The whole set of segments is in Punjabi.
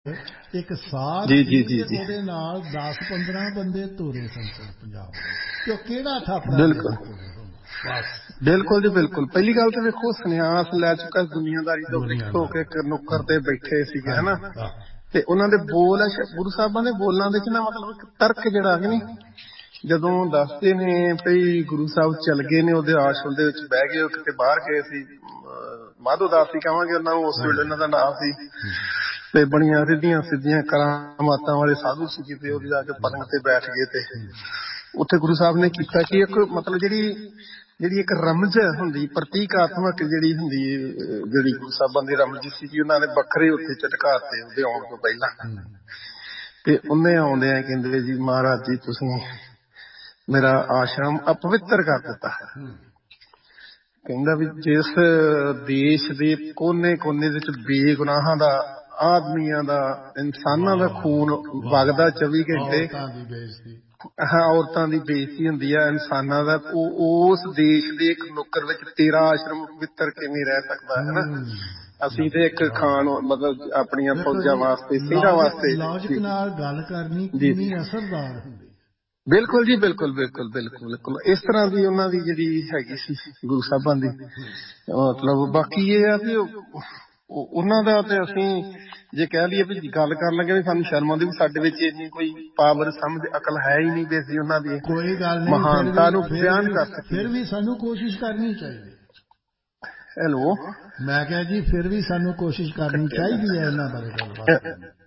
ਇੱਕ ਸਾਧ ਜੀ ਸੀ ਜੀ ਜੀ ਤੇ ਜੀ ਉਹਦੇ ਨਾਲ 10-15 ਬੰਦੇ ਤੁਰੇ ਸਨ ਪੰਜਾਬ ਦੇ, ਤੇ ਉਹ ਕਿਹੜਾ ਥਾਪੜਾ ਦੇ ਬਿਲਕੁਲ ਕੇ ਤੁਰੇ ਹੋਣ। ਬਸ ਬਿਲਕੁਲ ਜੀ ਬਿਲਕੁਲ। ਪਹਿਲੀ ਗੱਲ ਤਾਂ ਵੇਖੋ ਸੰਨਿਆਸ ਲੈ ਚੁੱਕਾ ਦੁਨੀਆਦਾਰੀ ਤੋਂ ਵਿਕਟ ਹੋ ਕੇ ਦੁਨੀਆਦਾਰੀ। ਇੱਕ ਨੁੱਕਰ ਤੇ ਬੈਠੇ ਸੀਗੇ ਹਨਾ। ਹਾਂਜੀ ਹਾਂ। ਤੇ ਉਹਨਾਂ ਦੇ ਬੋਲ ਗੁਰੂ ਸਾਹਿਬਾਂ ਦੇ ਬੋਲਾਂ ਦੇ ਚ ਨਾ ਮਤਲਬ ਇੱਕ ਤਰਕ ਜਿਹੜਾ ਹੈ ਨੀ, ਜਦੋਂ ਦੱਸਦੇ ਨੇ ਭਈ ਗੁਰੂ ਸਾਹਿਬ ਚੱਲ ਗਏ ਨੇ ਉਹਦੇ ਆਸ਼ਰਮ ਦੇ ਵਿੱਚ ਬਹਿ ਗਏ, ਉਹ ਕਿਤੇ ਬਾਹਰ ਗਏ ਸੀ, ਮਾਧੋ ਦਾਸ ਹੀ ਕਹਾਂਗੇ ਉਹਨਾਂ ਨੂੰ, ਉਸ ਵੇਲੇ ਉਹਨਾਂ ਦਾ ਨਾਮ ਸੀ। ਤੇ ਬੜੀਆਂ ਰਿੱਧੀਆਂ ਸਿੱਧੀਆਂ ਕਰਾਮਾਤਾਂ ਵਾਲੇ ਸਾਧੂ ਸੀ, ਕਿਤੇ ਉਹਦੇ ਜਾ ਕੇ ਪਲੰਗ ਤੇ ਬੈਠ ਗਏ ਤੇ ਉੱਥੇ ਗੁਰੂ ਸਾਹਿਬ ਨੇ ਕੀਤਾ ਕਿ ਇੱਕ ਮਤਲਬ ਜਿਹੜੀ ਇੱਕ ਰਮਜ ਹੁੰਦੀ, ਪ੍ਰਤੀਕਾਤਮਕ ਜਿਹੜੀ ਹੁੰਦੀ, ਜਿਹੜੀ ਗੁਰੂ ਸਾਹਿਬਾਂ ਦੀ ਰਮਜ ਸੀ, ਉਹਨਾਂ ਨੇ ਵੱਖਰੇ ਉੱਥੇ ਝਟਕਾਤੇ ਉਹਦੇ ਆਉਣ ਤੋਂ ਪਹਿਲਾਂ। ਤੇ ਉਹਨੇ ਆਉਂਦੇ ਆ ਕਹਿੰਦੇ ਜੀ ਮਹਾਰਾਜ ਜੀ ਤੁਸੀਂ ਮੇਰਾ ਆਸ਼ਰਮ ਅਪਵਿੱਤਰ ਕਰ ਦਿੱਤਾ। ਕਹਿੰਦਾ ਵੀ ਜਿਸ ਦੇਸ਼ ਦੇ ਕੋਨੇ ਕੋਨੇ ਵਿੱਚ ਬੇਗੁਨਾਹਾਂ ਦਾ, ਆਦਮੀਆਂ ਦਾ, ਇਨਸਾਨਾਂ ਦਾ ਖੂਨ ਵਗਦਾ 24 ਘੰਟੇ, ਹਾਂ ਔਰਤਾਂ ਦੀ ਬੇਇੱਜ਼ਤੀ ਹੁੰਦੀ ਆ, ਇਨਸਾਨਾਂ ਦਾ, ਉਸ ਦੇਸ਼ ਦੇ ਇੱਕ ਨੁੱਕਰ ਵਿੱਚ ਤੇਰਾ ਆਸ਼ਰਮ ਪਵਿੱਤਰ ਕਿਵੇਂ ਰਹਿ ਸਕਦਾ ਹੈ ਨਾ। ਅਸੀਂ ਤੇ ਇੱਕ ਖਾਨ ਮਤਲਬ ਆਪਣੀਆਂ ਫੌਜਾਂ ਵਾਸਤੇ, ਸਿੰਘਾਂ ਵਾਸਤੇ ਲੌਜਿਕ ਨਾਲ ਗੱਲ ਕਰਨੀ ਜੀ ਕਿੰਨੀ ਅਸਰਦਾਰ ਹੁੰਦੀ। ਬਿਲਕੁਲ ਜੀ ਬਿਲਕੁਲ ਬਿਲਕੁਲ ਬਿਲਕੁਲ ਬਿਲਕੁਲ। ਇਸ ਤਰ੍ਹਾਂ ਦੀ ਉਹਨਾਂ ਦੀ ਜਿਹੜੀ ਹੈਗੀ ਸੀ ਗੁਰੂ ਸਾਹਿਬਾਂ ਦੀ ਮਤਲਬ। ਬਾਕੀ ਇਹ ਆ ਵੀ ਉਹਨਾਂ ਦਾ ਤੇ ਅਸੀਂ ਜੇ ਕਹਿ ਲਈਏ ਵੀ ਗੱਲ ਕਰਨ ਲੱਗੇ ਵੀ ਸਾਨੂੰ ਸ਼ਰਮ ਆਉਂਦੀ ਵੀ ਸਾਡੇ ਵਿੱਚ ਇੰਨੀ ਕੋਈ ਪਾਵਰ ਸਮਝ ਅਕਲ ਹੈ ਹੀ ਨਹੀਂ ਵੀ ਅਸੀਂ ਉਹਨਾਂ ਦੀ ਕੋਈ ਗੱਲ ਨਹੀਂ, ਮਹਾਨਤਾ ਨੂੰ ਬਿਆਨ ਕਰ ਸਕੀਏ। ਫਿਰ ਵੀ ਸਾਨੂੰ ਕੋਸ਼ਿਸ਼ ਕਰਨੀ ਚਾਹੀਦੀ। ਹੈਲੋ, ਮੈਂ ਕਿਹਾ ਜੀ ਫਿਰ ਵੀ ਸਾਨੂੰ ਕੋਸ਼ਿਸ਼ ਕਰਨੀ ਚਾਹੀਦੀ ਹੈ ਇਹਨਾਂ ਬਾਰੇ ਗੱਲਬਾਤ ਕਰਨ ਦੀ।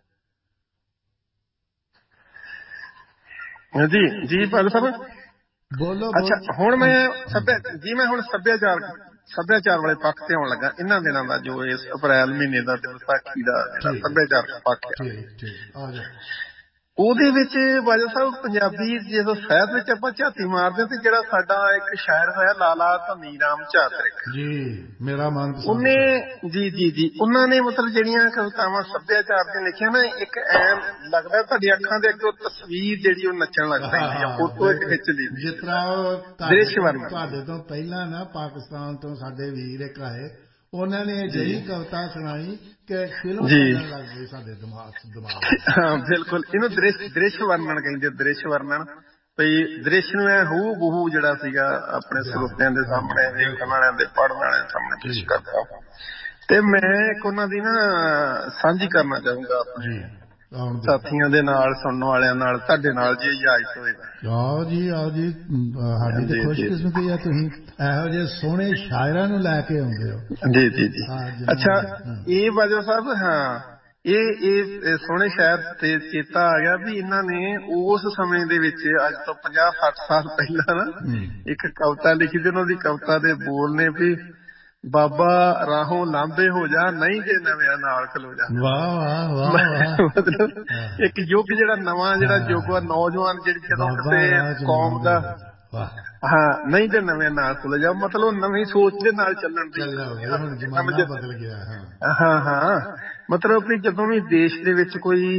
ਜੀ ਜੀ ਭਾਗ ਸਾਹਿਬ ਬੋਲੋ। ਅੱਛਾ ਹੁਣ ਮੈਂ ਹੁਣ ਸੱਭਿਆਚਾਰ ਵਾਲੇ ਪੱਖ ਤੇ ਆਉਣ ਲੱਗਾ। ਇਹਨਾਂ ਦਿਨਾਂ ਦਾ ਜੋ ਇਸ ਅਪ੍ਰੈਲ ਮਹੀਨੇ ਦਾ ਤੇ ਵਿਸਾਖੀ ਦਾ ਜਿਹੜਾ ਸੱਭਿਆਚਾਰਕ ਪੱਖ ਆ, ਉਹਦੇ ਵਿੱਚ ਬਾਜਵਾ ਸਾਹਿਬ ਪੰਜਾਬੀ ਜਦੋਂ ਸਾਹਿਤ ਵਿੱਚ ਆਪਾਂ ਝਾਤੀ ਮਾਰਦੇ ਹਾਂ ਤੇ ਜਿਹੜਾ ਸਾਡਾ ਇੱਕ ਸ਼ਾਇਰ ਹੋਇਆ ਲਾਲਾ ਧਨੀ ਰਾਮ ਚਾਤ੍ਰਿਕ ਜੀ, ਮੇਰਾ ਮਨਪਸੰਦ, ਉਹਨੇ ਜੀ ਉਹਨਾਂ ਨੇ ਮਤਲਬ ਜਿਹੜੀਆਂ ਕਵਿਤਾਵਾਂ ਸੱਭਿਆਚਾਰ ਦੀਆਂ ਲਿਖੀਆਂ ਨਾ, ਇੱਕ ਐਨ ਲੱਗਦਾ ਤੁਹਾਡੀ ਅੱਖਾਂ ਦੇ ਅੱਗੇ ਉਹ ਤਸਵੀਰ ਜਿਹੜੀ ਉਹ ਨੱਚਣ ਲੱਗ ਪੈਂਦੀ ਆ, ਫੋਟੋ ਇੱਕ ਖਿੱਚਦੀ। ਜਿਸ ਤਰ੍ਹਾਂ ਦ੍ਰਿਸ਼ ਵਰਣਨ ਤੁਹਾਡੇ ਤੋਂ ਪਹਿਲਾਂ ਨਾ ਪਾਕਿਸਤਾਨ ਤੋਂ ਸਾਡੇ ਵੀਰ ਇੱਕ ਆਏ, ਉਹਨਾਂ ਨੇ ਅਜਿਹੀ ਕਵਿਤਾ ਸੁਣਾਈ ਕਿ ਫਿਲਮ ਚੱਲਣ ਲੱਗ ਗਈ ਸਾਡੇ ਦਿਮਾਗ। ਹਾਂ ਬਿਲਕੁਲ, ਇਹਨੂੰ ਦ੍ਰਿਸ਼ ਵਰਣਨ ਕਹਿੰਦੇ, ਦ੍ਰਿਸ਼ ਵਰਣਨ। ਬਈ ਦ੍ਰਿਸ਼ ਨੂੰ ਐ ਹੂ ਬਹੂ ਜਿਹੜਾ ਸੀਗਾ ਆਪਣੇ ਸਰੋਤਿਆਂ ਦੇ ਸਾਹਮਣੇ, ਵੇਖਣ ਵਾਲਿਆਂ ਦੇ, ਪੜ੍ਹਨ ਵਾਲਿਆਂ ਸਾਹਮਣੇ ਪੇਸ਼ ਕਰਦਾ। ਤੇ ਮੈਂ ਇੱਕ ਉਹਨਾਂ ਦੀ ਨਾ ਸਾਂਝੀ ਕਰਨਾ ਚਾਹੂੰਗਾ ਆਪਣੇ ਸਾਥੀਆਂ ਦੇ ਨਾਲ, ਸੁਣਨ ਵਾਲਿਆਂ ਨਾਲ, ਤੁਹਾਡੇ ਨਾਲ ਜੇ ਇਜਾਜ਼ਤ ਹੋਵੇਗਾ। ਆਓ ਜੀ ਆਓ ਜੀ, ਸਾਡੀ ਤੇ ਖੁਸ਼ਕਿਸਮਤੀ ਆ ਤੁਸੀਂ ਇਹੋ ਜਿਹੇ ਸੋਹਣੇ ਸ਼ਾਇਰਾਂ ਨੂੰ ਲੈ ਕੇ ਆਉਂਦੇ ਹੋ। ਜੀ ਜੀ ਜੀ। ਅੱਛਾ ਇਹ ਬਾਜਵਾ ਸਾਹਿਬ, ਹਾਂ ਇਹ ਸੋਹਣੇ ਸ਼ਾਇਰ ਤੇ ਚੇਤਾ ਆ ਗਿਆ ਵੀ ਇਹਨਾਂ ਨੇ ਉਸ ਸਮੇਂ ਦੇ ਵਿੱਚ ਅੱਜ ਤੋਂ 50-60 ਸਾਲ ਪਹਿਲਾਂ ਨਾ ਇੱਕ ਕਵਿਤਾ ਲਿਖੀ ਤੇ ਉਹਨਾਂ ਦੀ ਕਵਿਤਾ ਦੇ ਬੋਲ ਨੇ ਵੀ ਬਾਬਾ ਰਾਹੋਂ ਲਾਂਭੇ ਹੋ ਜਾ, ਨਹੀਂ ਜੇ ਨਵਿਆਂ ਨਾਲ ਖਲੋ ਜਾ। ਵਾਹ ਵਾਹ ਵਾਹ। ਮਤਲਬ ਇੱਕ ਯੁੱਗ ਜਿਹੜਾ ਨਵਾਂ ਜਿਹੜਾ ਯੁੱਗ ਆ, ਨੌਜਵਾਨ ਜਿਹੜੀ ਜਦੋਂ ਕਿਸੇ ਕੌਮ ਦਾ, ਹਾਂ ਨਹੀਂ ਤੇ ਨਵੇਂ ਨਾਲ ਖਲੋ ਜਾ, ਮਤਲਬ ਨਵੀਂ ਸੋਚ ਦੇ ਨਾਲ ਚੱਲਣ ਦੀ। ਹੁਣ ਜ਼ਮਾਨਾ ਬਦਲ ਗਿਆ। ਹਾਂ ਮਤਲਬ ਵੀ ਜਦੋਂ ਵੀ ਦੇਸ਼ ਦੇ ਵਿੱਚ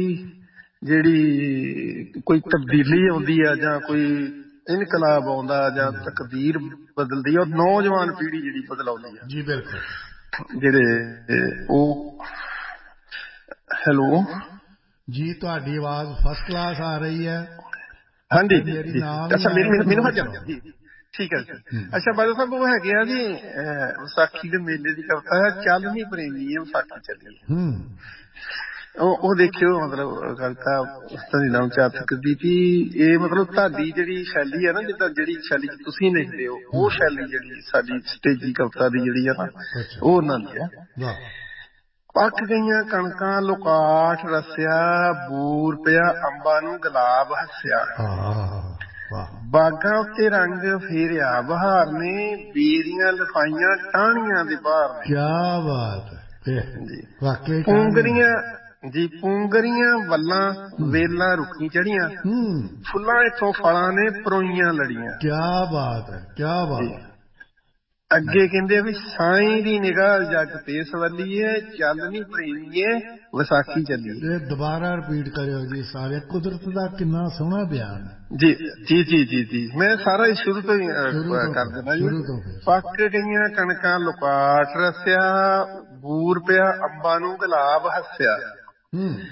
ਕੋਈ ਤਬਦੀਲੀ ਆਉਂਦੀ ਆ ਜਾਂ ਕੋਈ ਇਨਕਲਾਬ ਆਉਂਦਾ ਜਾਂ ਤਕਦੀਰ ਬਦਲਦੀ ਆ, ਨੌਜਵਾਨ ਪੀੜ੍ਹੀ ਜਿਹੜੀ ਬਦਲਾਉਂਦੀ ਆ। ਜੀ ਬਿਲਕੁਲ। ਜਿਹੜੇ ਉਹ ਹੈਲੋ ਜੀ, ਤੁਹਾਡੀ ਆਵਾਜ਼ ਫਸਟ ਕਲਾਸ ਆ ਰਹੀ ਹੈ। ਹਾਂਜੀ ਜੀ। ਅੱਛਾ ਮੈਨੂੰ ਜੀ ਠੀਕ ਹੈ ਜੀ। ਅੱਛਾ ਬਾਜਵਾ ਸਾਹਿਬ ਉਹ ਹੈਗੇ ਆ ਜੀ ਵਿਸਾਖੀ ਦੇ ਮੇਲੇ ਦੀ ਕਵਿਤਾ ਹੈ, ਚੱਲ ਨੀ ਪ੍ਰੇਮੀ ਵਿਸਾਖੀ ਚੱਲੀਏ। ਉਹ ਦੇਖਿਓ ਮਤਲਬ ਕਵਿਤਾ ਧਨੀ ਰਾਮ ਚਾਤ੍ਰਿਕ ਦੀ ਵੀ ਇਹ ਮਤਲਬ ਤੁਹਾਡੀ ਜਿਹੜੀ ਸ਼ੈਲੀ ਹੈ ਨਾ, ਜਿੱਦਾਂ ਜਿਹੜੀ ਸ਼ੈਲੀ ਚ ਤੁਸੀਂ ਲਿਖਦੇ ਹੋ, ਉਹ ਸ਼ੈਲੀ ਜਿਹੜੀ ਸਾਡੀ ਸਟੇਜੀ ਕਵਿਤਾ ਦੀ ਜਿਹੜੀ ਆ ਨਾ, ਉਹ ਉਹਨਾਂ ਦੀ ਹੈ। ਪੱਕ ਗਈਆਂ ਕਣਕਾਂ ਲੁਕਾਠ ਰਸਿਆ, ਬੂਰ ਪਿਆ ਅੰਬਾਂ ਨੂੰ ਗੁਲਾਬ ਹੱਸਿਆ, ਬਾਗਾਂ ਉੱਤੇ ਰੰਗ ਫੇਰਿਆ ਬਹਾਰ ਨੇ, ਬੇਰੀਆਂ ਲਿਫਾਈਆਂ ਟਾਹਣੀਆਂ ਦੇ ਬਾਹਰ ਨੇ। ਕਿਆ ਬਾਤ ਹੈ। ਪੂੰਗਰੀਆਂ ਵੱਲਾਂ ਵੇਲਾਂ ਰੁੱਖੀ ਚੜੀਆਂ, ਫੁੱਲਾਂ ਇੱਥੋਂ ਫਲਾਂ ਨੇ ਪਰੋਈਆਂ ਲੜੀਆਂ। ਕਿਆ ਬਾਤ ਹੈ, ਕਿਆ ਬਾਤ ਹੈ। ਅੱਗੇ ਕਹਿੰਦੇ ਵੀ ਸਾਈਂ ਦੀ ਨਿਗਾਹ ਜੱਗ ਤੇ ਸਵੱਲੀਏ, ਚੱਲ ਨੀ ਪ੍ਰੇਮੀਏ ਵਿਸਾਖੀ ਚੱਲੀਏ। ਦੁਬਾਰਾ ਰਿਪੀਟ ਕਰਿਓ ਜੀ ਸਾਰੇ। ਕੁਦਰਤ ਦਾ ਕਿੰਨਾ ਸੋਹਣਾ ਬਿਆਨ ਹੈ। ਜੀ ਮੈਂ ਸਾਰਾ ਸ਼ੁਰੂ ਤੋਂ ਹੀ ਕਰ ਦਿੰਦਾ ਜੀ। ਪੱਕ ਗਈਆਂ ਕਣਕਾਂ ਲੁਕਾਠ ਰਸਿਆ, ਬੂਰ ਪਿਆ ਅੰਬਾਂ ਨੂੰ ਗੁਲਾਬ ਹੱਸਿਆ,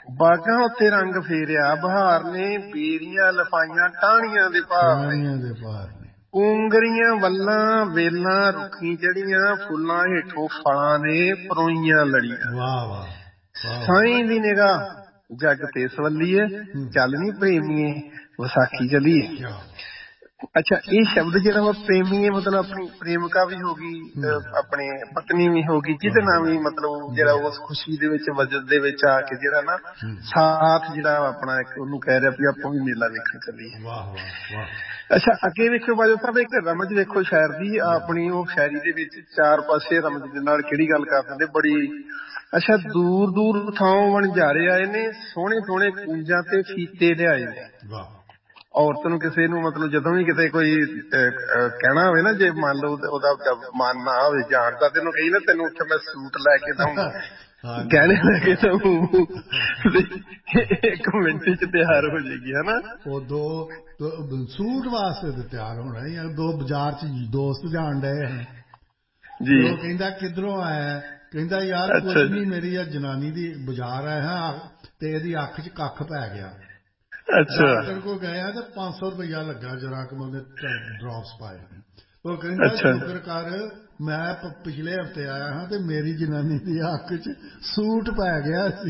ਬਾਗਾਂ ਉੱਤੇ ਰੰਗ ਫੇਰਿਆ ਬਹਾਰ ਨੇ, ਬੇਰੀਆਂ ਲਫਾਈਆਂ ਟਾਹਣੀਆਂ ਦੇ ਭਾਰ ਨੇ, ਉਂਗਰੀਆਂ ਵੱਲਾਂ ਵੇਲਾਂ ਰੁੱਖੀ ਚੜੀਆਂ, ਫੁੱਲਾਂ ਹੇਠੋਂ ਫਲਾਂ ਨੇ ਪਰੋਈਆਂ ਲੜੀਆਂ। ਸਾਈਂ ਦੀ ਨਿਗਾਹ ਜੱਗ ਤੇ ਸਵੱਲੀਏ, ਚੱਲ ਨੀ ਪ੍ਰੇਮੀਏ ਵਿਸਾਖੀ ਚੱਲੀਏ। ਅੱਛਾ, ਇਹ ਸ਼ਬਦ ਜਿਹੜਾ ਵਾ ਪ੍ਰੇਮੀਏ ਮਤਲਬ ਆਪਣੀ ਪ੍ਰੇਮਿਕਾ ਵੀ ਹੋ ਗਈ, ਆਪਣੇ ਪਤਨੀ ਵੀ ਹੋ ਗਈ, ਜਿਹਦੇ ਨਾਲ ਵੀ ਮਤਲਬ ਜਿਹੜਾ ਉਸ ਖੁਸ਼ੀ ਦੇ ਵਿੱਚ ਵਜਦ ਦੇ ਵਿੱਚ ਆ ਕੇ ਜਿਹੜਾ ਨਾ ਸਾਥ ਜਿਹੜਾ ਆਪਣਾ ਇੱਕ ਉਹਨੂੰ ਕਹਿ ਰਿਹਾ ਵੀ ਆਪਾਂ ਵੀ ਮੇਲਾ ਵੇਖਣ ਚੱਲੀਏ। ਅੱਛਾ, ਅੱਗੇ ਵੇਖੋ ਬਾਜੋ ਸਾਹਿਬ, ਇੱਕ ਰਮਜ ਵੇਖੋ ਸ਼ਾਇਰ ਦੀ ਆਪਣੀ, ਉਹ ਸ਼ਾਇਰੀ ਦੇ ਵਿੱਚ ਚਾਰ ਪਾਸੇ ਰਮਜ ਦੇ ਨਾਲ ਕਿਹੜੀ ਗੱਲ ਕਰ ਦਿੰਦੇ ਬੜੀ। ਅੱਛਾ, ਦੂਰ ਦੂਰ ਥਾਂ ਵਣਜਾਰੇ ਆਏ ਨੇ, ਸੋਹਣੇ ਸੋਹਣੇ ਕੂੰਜਾਂ ਤੇ ਫੀਤੇ ਲਿਆਏ ਨੇ। ਔਰਤ ਨੂੰ ਕਿਸੇ ਨੂੰ ਮਤਲਬ ਜਦੋਂ ਵੀ ਕਿਤੇ ਕੋਈ ਕਹਿਣਾ ਹੋਵੇ ਨਾ, ਜੇ ਮੰਨ ਲਓ ਉਹਦਾ ਮਨ ਨਾ ਹੋਵੇ ਜਾਣ ਦਾ, ਤੈਨੂੰ ਕਹੀ ਨਾ ਤੈਨੂੰ ਉੱਥੇ ਮੈਂ ਸੂਟ ਲੈ ਕੇ ਦਊਂ, ਗਹਿਣੇ ਲੈ ਕੇ ਦਊਂ, ਇੱਕ ਮਿੰਟ ਚ ਤਿਆਰ ਹੋ ਜਾਏਗੀ ਹਨਾ। ਉਹ ਦੋ ਸੂਟ ਵਾਸਤੇ ਤੇ ਤਿਆਰ ਹੋਣਾ ਜਾਂ ਦੋ ਬਾਜ਼ਾਰ ਚ ਦੋਸਤ ਜਾਣ ਡਏ ਹਨ ਜੀ। ਉਹ ਕਹਿੰਦਾ ਕਿੱਧਰੋਂ ਆਇਆ, ਕਹਿੰਦਾ ਯਾਰ ਕੁਝ ਨੀ, ਮੇਰੀ ਆ ਜਨਾਨੀ ਦੀ ਬਾਜ਼ਾਰ ਆਇਆ ਹਾਂ ਤੇ ਇਹਦੀ ਅੱਖ ਚ ਕੱਖ ਪੈ ਗਿਆ। ਡਾਕਟਰ ਕੋਲ ਗਏ ਤੇ 500 ਰੁਪਇਆ ਲੱਗਾ ਜਰਾ ਕਿ ਉਹਨੇ ਡ੍ਰੌਪਸ ਪਾਏ। ਉਹ ਕਹਿੰਦਾ ਸ਼ੁਕਰ ਕਰ ਮੈਂ ਪਿਛਲੇ ਹਫ਼ਤੇ ਆਇਆ ਹਾਂ ਤੇ ਮੇਰੀ ਜਨਾਨੀ ਦੀ ਅੱਖ ਚ ਸੂਟ ਪੈ ਗਿਆ ਸੀ।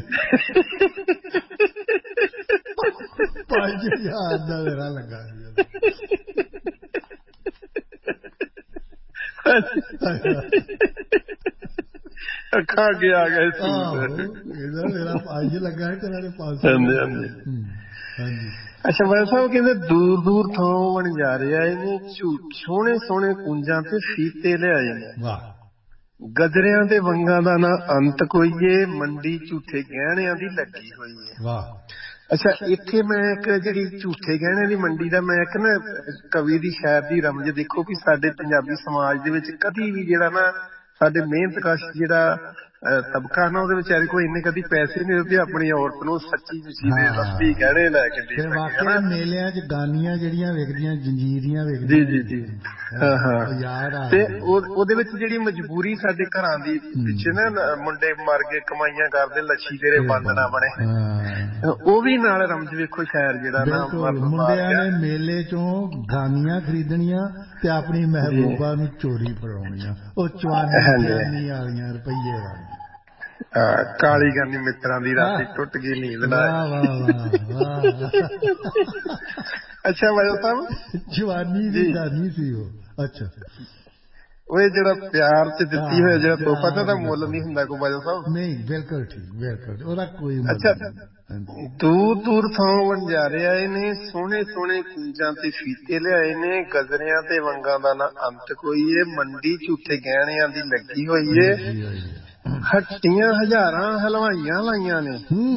5000 ਦਾ ਮੇਰਾ ਲੱਗਾ ਸੀ। ਅੱਖਾਂ ਅੱਗੇ ਆ ਗਏ ਕਹਿੰਦਾ ਮੇਰਾ 5 ਲੱਗਾ ਤੇ ਨਾਲੇ 500। ਹਾਂਜੀ। ਅੱਛਾ ਬਾਈ ਸਾਹਿਬ ਕਹਿੰਦੇ ਦੂਰ ਦੂਰ ਥਾਂ ਵਣਜਾਰੇ ਆਏ ਨੇ, ਸੋਹਣੇ ਸੋਹਣੇ ਕੁੰਜਾਂ ਤੇ ਫੀਤੇ ਲਿਆਏ ਨੇ, ਗਜਰਿਆਂ ਦੇ ਵੰਗਾਂ ਦਾ ਨਾ ਅੰਤ ਕੋਈਏ, ਮੰਡੀ ਝੂਠੇ ਗਹਿਣਿਆਂ ਦੀ ਲੱਗੀ ਹੋਈ ਹੈ। ਅੱਛਾ, ਇੱਥੇ ਮੈਂ ਇੱਕ ਜਿਹੜੀ ਝੂਠੇ ਗਹਿਣਿਆਂ ਦੀ ਮੰਡੀ ਦਾ ਮੈਂ ਇੱਕ ਨਾ ਕਵੀ ਦੀ ਸ਼ਾਇਰ ਦੀ ਰਮਜ ਦੇਖੋ ਵੀ ਸਾਡੇ ਪੰਜਾਬੀ ਸਮਾਜ ਦੇ ਵਿੱਚ ਕਦੀ ਵੀ ਜਿਹੜਾ ਨਾ ਸਾਡੇ ਮਿਹਨਤਕਸ਼ ਜਿਹੜਾ ਤਬਕਾ ਨਾ ਉਹਦੇ ਵਿਚਾਰੇ ਕੋਈ ਇੰਨੇ ਕਦੀ ਪੈਸੇ ਨਹੀਂ ਦਿੱਤੇ ਆਪਣੀ ਔਰਤ ਨੂੰ ਸੱਚੀ ਮੁੱਚੀ ਦੇ ਨਸਲੀ ਗਹਿਣੇ ਲੈ ਕੇ ਦੇ ਸਕੇ ਹਨਾ। ਮੇਲਿਆਂ ਚ ਗਾਨੀਆਂ ਜਿਹੜੀਆਂ ਵਿਕਦੀਆਂ, ਜੰਜੀਰੀਆਂ ਵਿਕਦੀਆਂ ਜੀ ਜੀ ਜੀ, ਹਾਂ ਯਾਦ ਆ। ਤੇ ਉਹਦੇ ਵਿੱਚ ਜਿਹੜੀ ਮਜਬੂਰੀ ਸਾਡੇ ਘਰਾਂ ਦੀ ਪਿੱਛੇ ਨਾ ਮੁੰਡੇ ਮਰ ਗਏ ਕਮਾਈਆਂ ਕਰਦੇ, ਲੱਛੀ ਤੇਰੇ ਬੰਦ ਨਾ ਬਣੇ, ਉਹ ਵੀ ਨਾਲ ਰਮਜ ਵੇਖੋ ਸ਼ਾਇਰ ਜਿਹੜਾ ਨਾ ਮੁੰਡਿਆਂ ਨੇ ਮੇਲੇ ਚੋਂ ਗਾਨੀਆਂ ਖਰੀਦਣੀਆਂ ਤੇ ਆਪਣੀ ਮਹਿਬੂਬਾ ਨੂੰ ਚੋਰੀ ਫੜਾਉਣੀਆਂ, ਉਹ ਚਵਾਨੀ ਵਾਲੀਆਂ ਰੁਪਈਏ ਵਾਲੀਆਂ। ਕਾਲੀ ਗਾਨੀ ਮਿੱਤਰਾਂ ਦੀ ਰਾਤੀ ਟੁੱਟ ਗਈ ਨੀਂਦ ਨਾਲ। ਅੱਛਾ ਬਾਜਾ ਸਾਹਿਬ, ਜਵਾਨੀ ਦੀ ਗਾਨੀ ਸੀ ਉਹ। ਅੱਛਾ, ਉਹ ਜਿਹੜਾ ਪਿਆਰ ਚ ਦਿੱਤੀ ਹੋਇਆ ਜਿਹੜਾ ਤੋਹਫਾ ਤਾਂ ਉਹਦਾ ਮੁੱਲ ਨਹੀਂ ਹੁੰਦਾ ਕੋਈ ਬਾਜਾ ਸਾਹਿਬ। ਨਹੀਂ, ਬਿਲਕੁਲ ਠੀਕ, ਬਿਲਕੁਲ ਉਹਦਾ ਕੋਈ ਮੁੱਲ। ਅੱਛਾ, ਦੂਰ ਦੂਰ ਥਾਂ ਵਣਜਾਰੇ ਆਏ ਨੇ, ਸੋਹਣੇ ਸੋਹਣੇ ਕੁੰਜਾਂ ਤੇ ਫੀਤੇ ਲਿਆਏ ਨੇ, ਗਜਰਿਆਂ ਤੇ ਵੰਗਾਂ ਦਾ ਨਾ ਅੰਤ ਕੋਈ ਏ, ਮੰਡੀ ਝੂਠੇ ਗਹਿਣਿਆਂ ਦੀ ਲੱਗੀ ਹੋਈ ਏ, ਹੱਟੀਆਂ ਹਜ਼ਾਰਾਂ ਹਲਵਾਈਆਂ ਲਾਈਆਂ ਨੇ,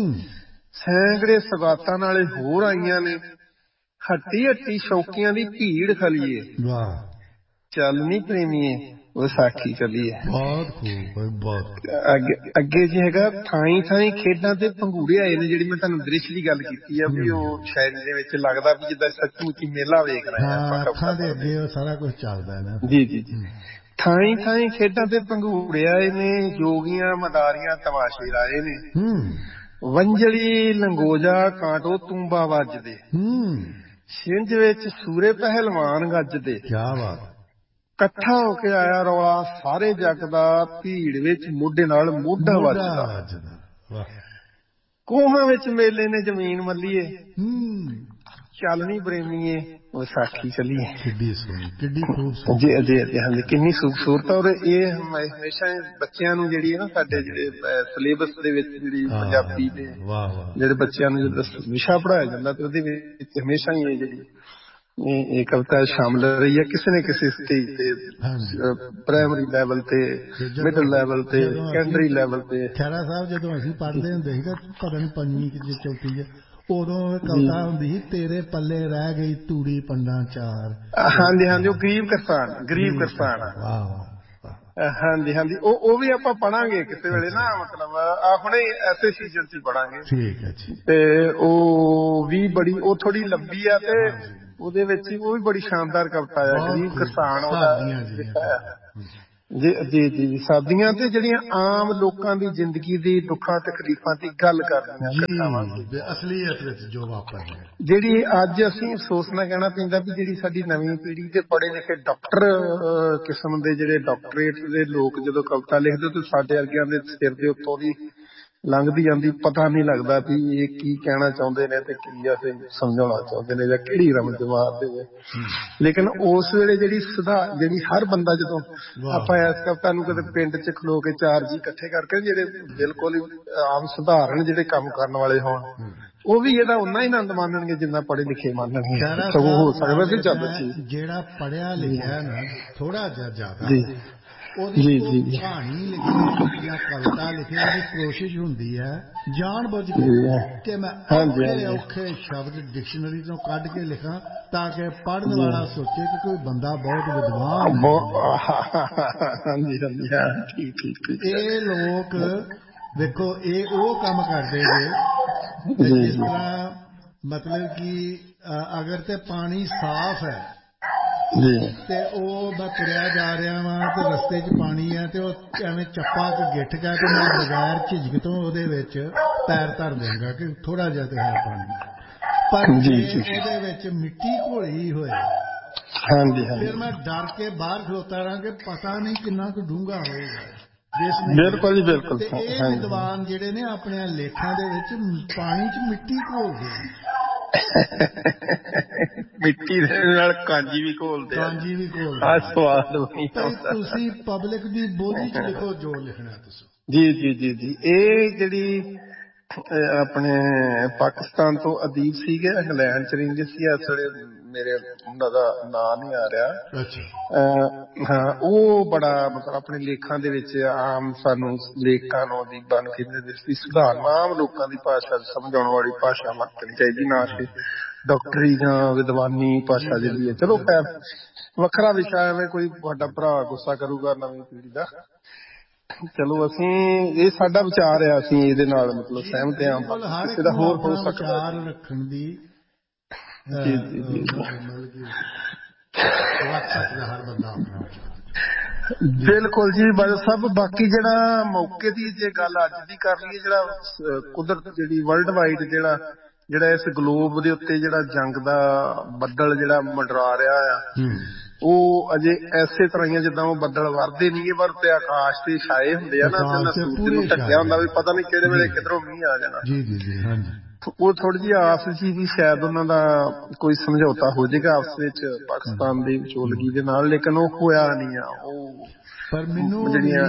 ਸੈਂਕੜੇ ਸੌਗਾਤਾਂ ਨਾਲੇ ਹੋਰ ਆਈਆਂ ਨੇ, ਹੱਟੀ ਹੱਟੀ ਸ਼ੌਕੀਆਂ ਦੀ ਭੀੜ ਖਲੀਏ, ਚੱਲ ਨੀ ਪ੍ਰੇਮੀਏ ਵਿਸਾਖੀ ਚੱਲੀਏ। ਬਹੁਤ ਖੂਬ, ਬਹੁਤ। ਅੱਗੇ ਜੀ ਹੈਗਾ ਥਾਈ ਥਾਈ ਖੇਡਾਂ ਤੇ ਭੰਗੂੜੇ ਆਏ ਨੇ, ਜਿਹੜੀ ਮੈਂ ਤੁਹਾਨੂੰ ਦ੍ਰਿਸ਼ ਦੀ ਗੱਲ ਕੀਤੀ ਆ ਵੀ ਉਹ ਸ਼ਾਇਰੀ ਦੇ ਵਿੱਚ ਲੱਗਦਾ ਵੀ ਜਿੱਦਾਂ ਸੱਚਮੁੱਚੀ ਮੇਲਾ ਵੇਖ ਰਹੇ ਆ, ਅੱਖਾਂ ਦੇ ਅੱਗੇ ਉਹ ਸਾਰਾ ਕੁਝ ਚੱਲਦਾ ਨਾ। ਜੀ ਜੀ ਜੀ। ਥਾਈ ਥਾਈ ਖੇਡਾਂ ਤੇ ਭੰਗੂੜੇ ਆਏ ਨੇ, ਜੋਗੀਆਂ ਮਦਾਰੀਆਂ ਤਮਾਸ਼ੇ ਲਾਏ ਨੇ, ਵੰਜਲੀ ਲੰਗੋਜਾ ਕਾਂਟੋ ਤੂੰਬਾ ਵੱਜਦੇ, ਛਿੰਝ ਵਿੱਚ ਸੂਰੇ ਪਹਿਲਵਾਨ ਗੱਜਦੇ, ਕਿਆ ਬਾਤ, ਇਕੱਠਾ ਹੋ ਕੇ ਆਇਆ ਰੌਲਾ ਸਾਰੇ ਜੱਗ ਦਾ, ਭੀੜ ਵਿੱਚ ਮੋਢੇ ਨਾਲ ਮੋਢਾ ਵੱਜਦਾ, ਕੋਹਾਂ ਵਿੱਚ ਮੇਲੇ ਨੇ ਜ਼ਮੀਨ ਮੱਲੀਏ, ਚੱਲ ਨੀ ਪ੍ਰੇਮੀਏ ਵਿਸਾਖੀ ਚੱਲੀਏ। ਕਿੱਡੀ ਸੋਹਣੀ, ਕਿੱਡੀ ਖੂਬਸੂਰਤ। ਜੀ ਜੀ ਜੀ, ਹਾਂਜੀ, ਕਿੰਨੀ ਖੂਬਸੂਰਤ। ਔਰ ਇਹ ਹਮੇਸ਼ਾ ਬੱਚਿਆਂ ਨੂੰ ਜਿਹੜੀ ਹੈ ਨਾ ਸਾਡੇ ਜਿਹੜੇ ਸਿਲੇਬਸ ਦੇ ਵਿੱਚ ਜਿਹੜੀ ਪੰਜਾਬੀ ਦੇ ਜਿਹੜੇ ਬੱਚਿਆਂ ਨੂੰ ਜਿਹੜਾ ਵਿਸ਼ਾ ਪੜ੍ਹਾਇਆ ਜਾਂਦਾ ਤੇ ਉਹਦੇ ਵਿੱਚ ਹਮੇਸ਼ਾ ਹੀ ਇਹ ਜਿਹੜੀ ਇਹ ਕਵਿਤਾ ਸ਼ਾਮਲ ਰਹੀ ਹੈ ਕਿਸੇ ਨਾ ਕਿਸੇ ਸਟੇਜ ਤੇ, ਪ੍ਰਾਇਮਰੀ ਲੈਵਲ ਤੇ, ਮਿਡਲ ਲੈਵਲ ਤੇ, ਸੈਕੰਡਰੀ ਲੈਵਲ ਤੇ। ਖਹਿਰਾ ਸਾਹਿਬ ਜਦੋਂ ਅਸੀਂ ਪੜ੍ਹਦੇ ਹੁੰਦੇ ਸੀ ਤਾਂ ਪਤਾ ਨਹੀਂ ਪੰਜਵੀਂ ਕਿ ਚੌਥੀ ਚ, ਉਦੋਂ ਕਵਿਤਾ ਹੁੰਦੀ ਸੀ ਤੇਰੇ ਪੱਲੇ ਰਹਿ ਗਈ ਤੂੜੀ ਪੰਡਾਂ ਚਾਰ। ਹਾਂਜੀ ਹਾਂਜੀ, ਉਹ ਗਰੀਬ ਕਿਰਸਾਨ, ਗਰੀਬ ਕਿਰਸਾਨ। ਹਾਂਜੀ ਹਾਂਜੀ, ਉਹ ਵੀ ਆਪਾਂ ਪੜਾਂਗੇ ਕਿਸੇ ਵੇਲੇ ਨਾ, ਮਤਲਬ ਹੁਣੇ ਐਸੇ ਸੀਜ਼ਨ ਚ ਪੜਾਂਗੇ। ਠੀਕ ਹੈ ਜੀ। ਤੇ ਉਹ ਵੀ ਬੜੀ, ਉਹ ਥੋੜੀ ਲੰਬੀ ਆ ਤੇ ਉਹਦੇ ਵਿੱਚ ਉਹ ਵੀ ਬੜੀ ਸ਼ਾਨਦਾਰ ਕਵਿਤਾ ਆ, ਗਰੀਬ ਕਿਸਾਨ ਉਹਦਾ ਲਿਖਿਆ ਆ। ਜੀ ਜੀ ਜੀ ਸਾਡੀਆਂ ਤੇ ਜਿਹੜੀਆਂ ਆਮ ਲੋਕਾਂ ਦੀ ਜ਼ਿੰਦਗੀ ਦੀ ਦੁੱਖਾਂ ਤਕਲੀਫਾਂ ਦੀ ਗੱਲ ਕਰਦੀਆਂ ਕਥਾਵਾਂ ਜੀ ਅਸਲੀਅਤ ਵਿੱਚ ਜੋ ਵਾਪਰ ਰਿਹਾ, ਜਿਹੜੀ ਅੱਜ ਅਸੀਂ ਅਫਸੋਸ ਨਾਲ ਕਹਿਣਾ ਪੈਂਦਾ ਵੀ ਜਿਹੜੀ ਸਾਡੀ ਨਵੀਂ ਪੀੜ੍ਹੀ ਦੇ ਪੜ੍ਹੇ ਲਿਖੇ ਡਾਕਟਰ ਕਿਸਮ ਦੇ ਜਿਹੜੇ ਡਾਕਟਰੇਟ ਦੇ ਲੋਕ ਜਦੋਂ ਕਵਿਤਾ ਲਿਖਦੇ ਤੇ ਸਾਡੇ ਵਰਗਿਆਂ ਦੇ ਸਿਰ ਦੇ ਉੱਤੋਂ ਦੀ ਲੰਘਦੀ ਜਾਂਦੀ, ਪਤਾ ਨਹੀਂ ਲੱਗਦਾ ਵੀ ਇਹ ਕੀ ਕਹਿਣਾ ਚਾਹੁੰਦੇ ਨੇ ਤੇ ਕੀ ਅਸੀਂ ਸਮਝਾਉਣਾ ਚਾਹੁੰਦੇ ਨੇ ਜਾਂ ਕਿਹੜੀ ਰਮਜ ਮਾਰਦੇ ਨੇ। ਲੇਕਿਨ ਉਸ ਵੇਲੇ ਜਿਹੜੀ ਹਰ ਬੰਦਾ ਜਦੋਂ ਆਪਾਂ ਇਸ ਕਵਿਤਾ ਨੂੰ ਕਦੇ ਪਿੰਡ 'ਚ ਖਲੋ ਕੇ 4 ਜੀ ਇਕੱਠੇ ਕਰਕੇ ਜਿਹੜੇ ਬਿਲਕੁਲ ਹੀ ਆਮ ਸਧਾਰਨ ਜਿਹੜੇ ਕੰਮ ਕਰਨ ਵਾਲੇ ਹੋਣ, ਉਹ ਵੀ ਇਹਦਾ ਉਨਾ ਹੀ ਆਨੰਦ ਮਾਣਨਗੇ ਜਿੰਨਾ ਪੜ੍ਹੇ ਲਿਖੇ ਮਾਣਨਗੇ। ਸਗੋਂ ਹੋ ਸਕਦਾ ਵੀ ਜ਼ਿਆਦਾ ਚੀਜ਼ ਜਿਹੜਾ ਪੜ੍ਹਿਆ ਲਿਖਿਆ ਨਾ ਥੋੜਾ ਜਿਹਾ ਜ਼ਿਆਦਾ ਜੀ ਜੀ ਕਹਾਣੀ ਲਿਖੇ ਜਾਂ ਕਵਿਤਾ ਲਿਖੇ ਉਹਦੀ ਕੋਸ਼ਿਸ਼ ਹੁੰਦੀ ਹੈ ਜਾਣ ਬੁੱਝ ਕੇ ਕਿ ਮੈਂ ਔਖੇ ਸ਼ਬਦ ਡਿਕਸ਼ਨਰੀ ਤੋਂ ਕੱਢ ਕੇ ਲਿਖਾਂ ਤਾਂ ਕਿ ਪੜ੍ਹਨ ਵਾਲਾ ਸੋਚੇ ਕਿ ਕੋਈ ਬੰਦਾ ਬਹੁਤ ਵਿਦਵਾਨ। ਇਹ ਲੋਕ ਦੇਖੋ ਇਹ ਉਹ ਕੰਮ ਕਰਦੇ ਜੇ ਜਿਸ ਤਰ੍ਹਾਂ ਮਤਲਬ ਕਿ ਅਗਰ ਤੇ ਪਾਣੀ ਸਾਫ਼ ਹੈ ਤੇ ਉਹ ਮੈਂ ਤੁਰਿਆ ਜਾ ਰਿਹਾ ਵਾਂ ਤੇ ਰਸਤੇ 'ਚ ਪਾਣੀ ਹੈ ਤੇ ਉਹ ਐਵੇਂ ਚੱਪਾ ਕੇ ਗਿੱਠ ਕੇ ਤੇ ਮੈਂ ਬਗੈਰ ਝਿਜਕ ਤੋਂ ਉਹਦੇ ਵਿੱਚ ਪੈਰ ਧਰ ਦਿਆਂਗਾ ਕਿ ਥੋੜਾ ਜਿਹਾ ਤੇ ਹੈ ਪਾਣੀ, ਪਰ ਜੇ ਉਹਦੇ ਵਿੱਚ ਮਿੱਟੀ ਘੋਲੀ ਹੋਏ ਫਿਰ ਮੈਂ ਡਰ ਕੇ ਬਾਹਰ ਖਲੋਤਾ ਰਹਾਂ ਕਿ ਪਤਾ ਨਹੀਂ ਕਿੰਨਾ ਕੁ ਡੂੰਘਾ ਹੋਏਗਾ। ਬਿਲਕੁਲ ਬਿਲਕੁਲ। ਤੇ ਇਹ ਵਿਦਵਾਨ ਜਿਹੜੇ ਨੇ ਆਪਣੇ ਲੇਖਾਂ ਦੇ ਵਿੱਚ ਪਾਣੀ 'ਚ ਮਿੱਟੀ ਘੋਲਦੇ ਨੇ, ਮਿੱਟੀ ਦੇ ਨਾਲ ਕਾਂਜੀ ਵੀ ਘੋਲਦੇ ਆ ਸਵਾਦ। ਤੁਸੀਂ ਪਬਲਿਕ ਦੀ ਬੋਲੀ 'ਚ ਲਿਖੋ ਜੋ ਲਿਖਣਾ ਤੁਸੀਂ। ਜੀ ਜੀ ਜੀ ਜੀ ਇਹ ਜਿਹੜੀ ਆਪਣੇ ਪਾਕਿਸਤਾਨ ਤੋਂ ਅਦੀਬ ਸੀਗੇ, ਇੰਗਲੈਂਡ 'ਚ ਰਹਿੰਦੇ ਸੀ, ਇਸ ਵੇਲੇ ਮੇਰੇ ਉਹਨਾਂ ਦਾ ਨਾਂ ਨਹੀਂ ਆ ਰਿਹਾ। ਹਾਂ ਉਹ ਬੜਾ ਮਤਲਬ ਆਪਣੇ ਲੇਖਾਂ ਦੇ ਵਿੱਚ ਆਮ ਸਾਨੂੰ ਲੇਖਕਾਂ ਨੂੰ ਅਦੀਬਾਂ ਨੂੰ ਕਹਿੰਦੇ ਸੀ ਸੁਧਾਰਨ ਆਮ ਲੋਕਾਂ ਦੀ ਭਾਸ਼ਾ ਸਮਝਾਉਣ ਵਾਲੀ ਭਾਸ਼ਾ ਵਰਤਣੀ ਚਾਹੀਦੀ, ਨਾ ਕਿ ਡਾਕਟਰੀ ਜਾਂ ਵਿਦਵਾਨੀ ਭਾਸ਼ਾ ਜਿਹੜੀ ਹੈ। ਚਲੋ ਖੈਰ ਵੱਖਰਾ ਵਿਸ਼ਾ, ਐਵੇਂ ਕੋਈ ਤੁਹਾਡਾ ਭਰਾ ਗੁੱਸਾ ਕਰੂਗਾ ਨਵੀਂ ਪੀੜ੍ਹੀ ਦਾ। ਚਲੋ ਅਸੀਂ ਇਹ ਸਾਡਾ ਵਿਚਾਰ ਆ, ਅਸੀਂ ਇਹਦੇ ਨਾਲ ਮਤਲਬ ਸਹਿਮਤ ਹਾਂ। ਕਿਸੇ ਦਾ ਹੋਰ ਹੋ ਸਕਦਾ ਰੱਖਣ ਦੀ ਬਿਲਕੁਲ ਜੀ ਬਾਦਲ ਸਾਹਿਬ। ਬਾਕੀ ਜਿਹੜਾ ਮੌਕੇ ਦੀ ਜੇ ਗੱਲ ਅੱਜ ਦੀ ਕਰ ਲਈਏ, ਜਿਹੜਾ ਕੁਦਰਤ ਜਿਹੜੀ ਵਰਲਡ ਵਾਈਡ ਜਿਹੜਾ ਇਸ ਗਲੋਬ ਦੇ ਉੱਤੇ ਜਿਹੜਾ ਜੰਗ ਦਾ ਬੱਦਲ ਜਿਹੜਾ ਮੰਡਰਾ ਰਿਹਾ ਆ, ਉਹ ਅਜੇ ਐਸੇ ਤਰ੍ਹਾਂ ਹੀ ਜਿੱਦਾਂ ਉਹ ਬੱਦਲ ਵਰਦੇ ਨੀ ਪਰ ਤੇ ਆਕਾਸ਼ ਤੇ ਛਾਏ ਹੁੰਦੇ ਆ ਨਾ, ਤੇ ਸੂਰਜ ਨੂੰ ਢੱਕਿਆ ਹੁੰਦਾ ਵੀ ਪਤਾ ਨੀ ਕਿਹੜੇ ਵੇਲੇ ਕਿੱਧਰੋਂ ਮੀਂਹ ਆ ਜਾਣਾ। ਉਹ ਥੋੜੀ ਜਿਹੀ ਆਸ ਸੀ ਵੀ ਸ਼ਾਇਦ ਉਹਨਾਂ ਦਾ ਕੋਈ ਸਮਝੌਤਾ ਹੋ ਜਾਏਗਾ ਆਪਸ ਵਿੱਚ ਪਾਕਿਸਤਾਨ ਦੀ ਵਿਚੋਲਗੀ ਦੇ ਨਾਲ, ਲੇਕਿਨ ਉਹ ਹੋਇਆ ਨਹੀਂ ਆ। ਉਹ ਪਰ ਮੈਨੂੰ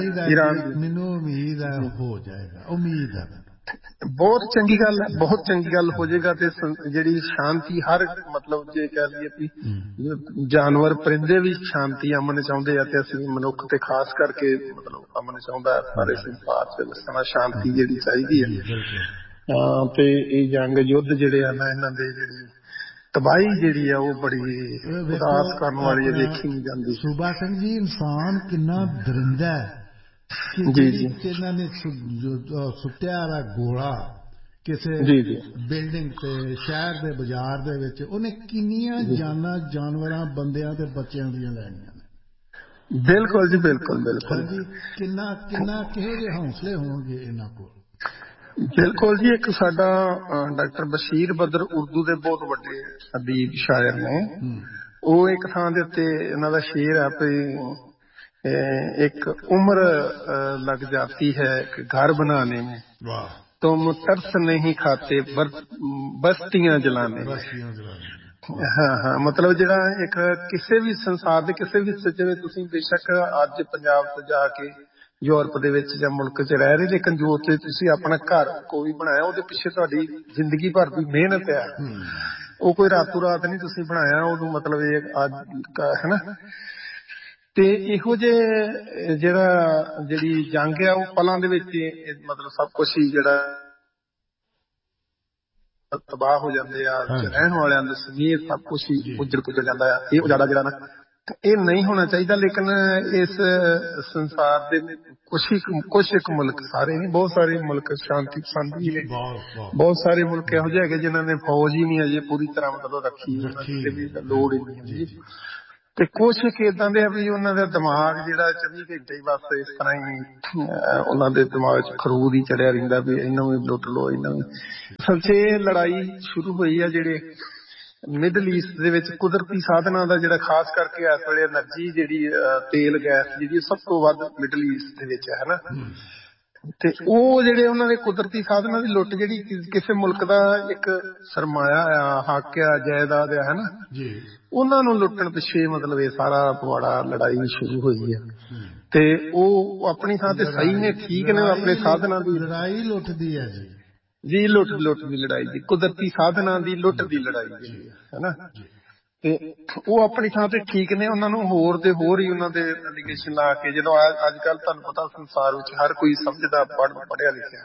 ਉਮੀਦ ਹੈ ਹੋ ਜਾਏਗਾ, ਉਮੀਦ ਹੈ। ਬਹੁਤ ਚੰਗੀ ਗੱਲ ਹੈ, ਬਹੁਤ ਚੰਗੀ ਗੱਲ ਹੋ ਜਾਏਗਾ। ਤੇ ਜਿਹੜੀ ਸ਼ਾਂਤੀ ਹਰ ਮਤਲਬ ਜੇ ਕਹਿ ਲਈਏ ਵੀ ਜਾਨਵਰ ਪਰਿੰਦੇ ਵੀ ਸ਼ਾਂਤੀ ਅਮਨ ਚਾਹੁੰਦੇ ਆ, ਤੇ ਅਸੀਂ ਮਨੁੱਖ ਤੇ ਖਾਸ ਕਰਕੇ ਮਤਲਬ ਅਮਨ ਚਾਹੁੰਦਾ ਹੈ। ਸਾਰੇ ਸੰਸਾਰ 'ਚ ਵਸਣਾ ਸ਼ਾਂਤੀ ਜਿਹੜੀ ਚਾਹੀਦੀ ਹੈ। ਤੇ ਇਹ ਜੰਗ ਯੁੱਧ ਜਿਹੜੇ ਆ ਨਾ, ਇਹਨਾਂ ਦੇ ਜਿਹੜੀ ਤਬਾਹੀ ਜਿਹੜੀ ਆ ਉਹ ਬੜੀ ਉਦਾਸ ਕਰਨ ਵਾਲੀ ਹੈ, ਦੇਖੀ ਨਹੀਂ ਜਾਂਦੀ। ਸੂਬਾ ਸਿੰਘ ਜੀ, ਇਨਸਾਨ ਕਿੰਨਾ ਦਰਿੰਦਾ ਹੈ ਕਿ ਇਹਨਾਂ ਨੇ ਸੁੱਟਿਆ ਵਾ ਗੋਲਾ ਕਿਸੇ ਬਿਲਡਿੰਗ ਤੇ ਸ਼ਹਿਰ ਦੇ ਬਾਜ਼ਾਰ ਦੇ ਵਿੱਚ, ਉਹਨੇ ਕਿੰਨੀਆਂ ਜਾਨਾਂ ਜਾਨਵਰਾਂ ਬੰਦਿਆਂ ਤੇ ਬੱਚਿਆਂ ਦੀਆਂ ਲੈਣੀਆਂ ਨੇ। ਬਿਲਕੁਲ ਜੀ, ਬਿਲਕੁਲ ਬਿਲਕੁਲ। ਕਿੰਨਾ ਕਿਹੋ ਜਿਹੇ ਹੌਸਲੇ ਹੋਣਗੇ ਇਹਨਾਂ ਕੋਲ। ਬਿਲਕੁਲ ਜੀ। ਇੱਕ ਸਾਡਾ ਡਾਕਟਰ ਬਸ਼ੀਰ ਬਦਰ ਉਰਦੂ ਦੇ ਬਹੁਤ ਵੱਡੇ ਅਦੀਬ ਸ਼ਾਇਰ ਨੇ, ਉਹ ਇੱਕ ਥਾਂ ਦੇ ਉੱਤੇ ਇਹਨਾਂ ਦਾ ਸ਼ੇਰ ਹੈ ਵੀ एक उम्र लग जाती है घर बनाने में, तुम तरस नहीं खाते बस्तियां जलाने में। ਹਾਂ ਮਤਲਬ ਜਿਹੜਾ ਇੱਕ ਕਿਸੇ ਵੀ ਸੰਸਾਰ ਦੇ ਕਿਸੇ ਵੀ ਹਿੱਸੇ 'ਚ ਤੁਸੀਂ ਬੇਸ਼ੱਕ ਅੱਜ ਪੰਜਾਬ ਤੋਂ ਜਾ ਕੇ ਯੂਰਪ ਦੇ ਵਿੱਚ ਜਾਂ ਮੁਲਕ 'ਚ ਰਹਿ ਰਹੇ, ਲੇਕਿਨ ਜੋ ਉੱਥੇ ਤੁਸੀਂ ਆਪਣਾ ਘਰ ਕੋਈ ਬਣਾਇਆ ਉਹਦੇ ਪਿੱਛੇ ਤੁਹਾਡੀ ਜ਼ਿੰਦਗੀ ਭਰ ਦੀ ਮਿਹਨਤ ਹੈ। ਉਹ ਕੋਈ ਰਾਤੋਂ ਰਾਤ ਨਹੀਂ ਤੁਸੀਂ ਬਣਾਇਆ ਉਹਨੂੰ, ਮਤਲਬ ਇਹ ਅੱਜ ਹੈ ਨਾ। ਤੇ ਇਹੋ ਜਿਹੇ ਜਿਹੜੀ ਜੰਗ ਆ ਉਹ ਪਲਾਂ ਦੇ ਵਿੱਚ ਮਤਲਬ ਸਭ ਕੁਛ ਹੀ ਜਿਹੜਾ ਤਬਾਹ ਹੋ ਜਾਂਦੇ ਆ, ਰਹਿਣ ਵਾਲਿਆਂ ਦਾ ਸਮੇਤ ਸਭ ਕੁਛ ਹੀ ਉੱਜੜ ਪੁੱਜੜ ਜਾਂਦਾ ਆ। ਇਹ ਉਜਾੜਾ ਜਿਹੜਾ ਨਾ ਇਹ ਨਹੀਂ ਹੋਣਾ ਚਾਹੀਦਾ, ਲੇਕਿਨ ਇਸ ਸੰਸਾਰ ਦੇ ਕੁਛ ਇੱਕ ਮੁਲਕ, ਸਾਰੇ ਨਹੀਂ ਬਹੁਤ ਸਾਰੇ ਮੁਲਕ ਸ਼ਾਂਤੀ ਪਸੰਦ ਵੀ ਨੇ। ਬਹੁਤ ਸਾਰੇ ਮੁਲਕ ਇਹੋ ਜਿਹੇ ਹੈਗੇ ਜਿਨ੍ਹਾਂ ਨੇ ਫੌਜ ਹੀ ਨਹੀਂ ਅਜੇ ਪੂਰੀ ਤਰ੍ਹਾਂ ਮਤਲਬ ਰੱਖੀ, ਲੋੜ ਹੀ ਨਹੀਂ। ਤੇ ਕੁਛ ਏਦਾਂ ਦੇ ਵੀ ਉਹਨਾਂ ਦਾ ਦਿਮਾਗ ਜਿਹੜਾ 24 ਘੰਟੇ ਹੀ ਬਸ ਇਸ ਤਰ੍ਹਾਂ ਹੀ ਉਹਨਾਂ ਦੇ ਦਿਮਾਗ 'ਚ ਖਰੂਦ ਹੀ ਚੜਿਆ ਰਹਿੰਦਾ ਵੀ ਇਹਨੂੰ ਵੀ ਲੁੱਟ ਲਓ ਇਹਨੂੰ ਵੀ। ਅਸਲ 'ਚ ਇਹ ਲੜਾਈ ਸ਼ੁਰੂ ਹੋਈ ਆ ਜਿਹੜੇ ਮਿਡਲ ਈਸਟ ਦੇ ਵਿੱਚ ਕੁਦਰਤੀ ਸਾਧਨਾਂ ਦਾ, ਜਿਹੜਾ ਖਾਸ ਕਰਕੇ ਇਸ ਵੇਲੇ એનર્ਜੀ ਜਿਹੜੀ ਤੇਲ ਗੈਸ ਜਿਹੜੀ ਸਭ ਤੋਂ ਵੱਧ ਮਿਡਲ ਈਸਟ ਦੇ ਵਿੱਚ ਹੈ ਨਾ। ਤੇ ਉਹ ਜਿਹੜੇ ਉਹਨਾਂ ਦੇ ਕੁਦਰਤੀ ਸਾਧਨਾਂ ਦੀ ਲੁੱਟ ਜਿਹੜੀ ਕਿਸੇ ਮੁਲਕ ਦਾ ਇੱਕ ਸਰਮਾਇਆ ਆ, ਹੱਕ ਆ, ਜਾਇਦਾਦ ਆ, ਹੈ ਨਾ, ਉਹਨਾਂ ਨੂੰ ਲੁੱਟਣ ਪਿੱਛੇ ਮਤਲਬ ਇਹ ਸਾਰਾ ਪਵਾੜਾ ਲੜਾਈ ਸ਼ੁਰੂ ਹੋਈ ਹੈ। ਤੇ ਉਹ ਆਪਣੀ ਥਾਂ ਤੇ ਸਹੀ ਨੇ, ਠੀਕ ਨੇ, ਆਪਣੇ ਸਾਧਨਾਂ ਦੀ ਲੜਾਈ ਲੁੱਟਦੀ ਹੈ ਜੀ, ਲੁੱਟ ਦੀ ਲੜਾਈ ਜੀ, ਕੁਦਰਤੀ ਸਾਧਨਾਂ ਦੀ ਲੁੱਟ ਦੀ ਲੜਾਈ ਜਿਹੜੀ ਹੈ ਨਾ। ਤੇ ਉਹ ਆਪਣੀ ਥਾਂ ਤੇ ਠੀਕ ਨੇ, ਉਹਨਾਂ ਨੂੰ ਹੋਰ ਤੇ ਹੋਰ ਹੀ ਉਹਨਾਂ ਦੇ ਐਲੀਗੇਸ਼ਨ ਲਾ ਕੇ, ਜਦੋਂ ਅੱਜ ਕੱਲ੍ਹ ਤੁਹਾਨੂੰ ਪਤਾ ਸੰਸਾਰ ਵਿੱਚ ਹਰ ਕੋਈ ਸਮਝਦਾ, ਪੜ੍ਹਿਆ ਲਿਖਿਆ,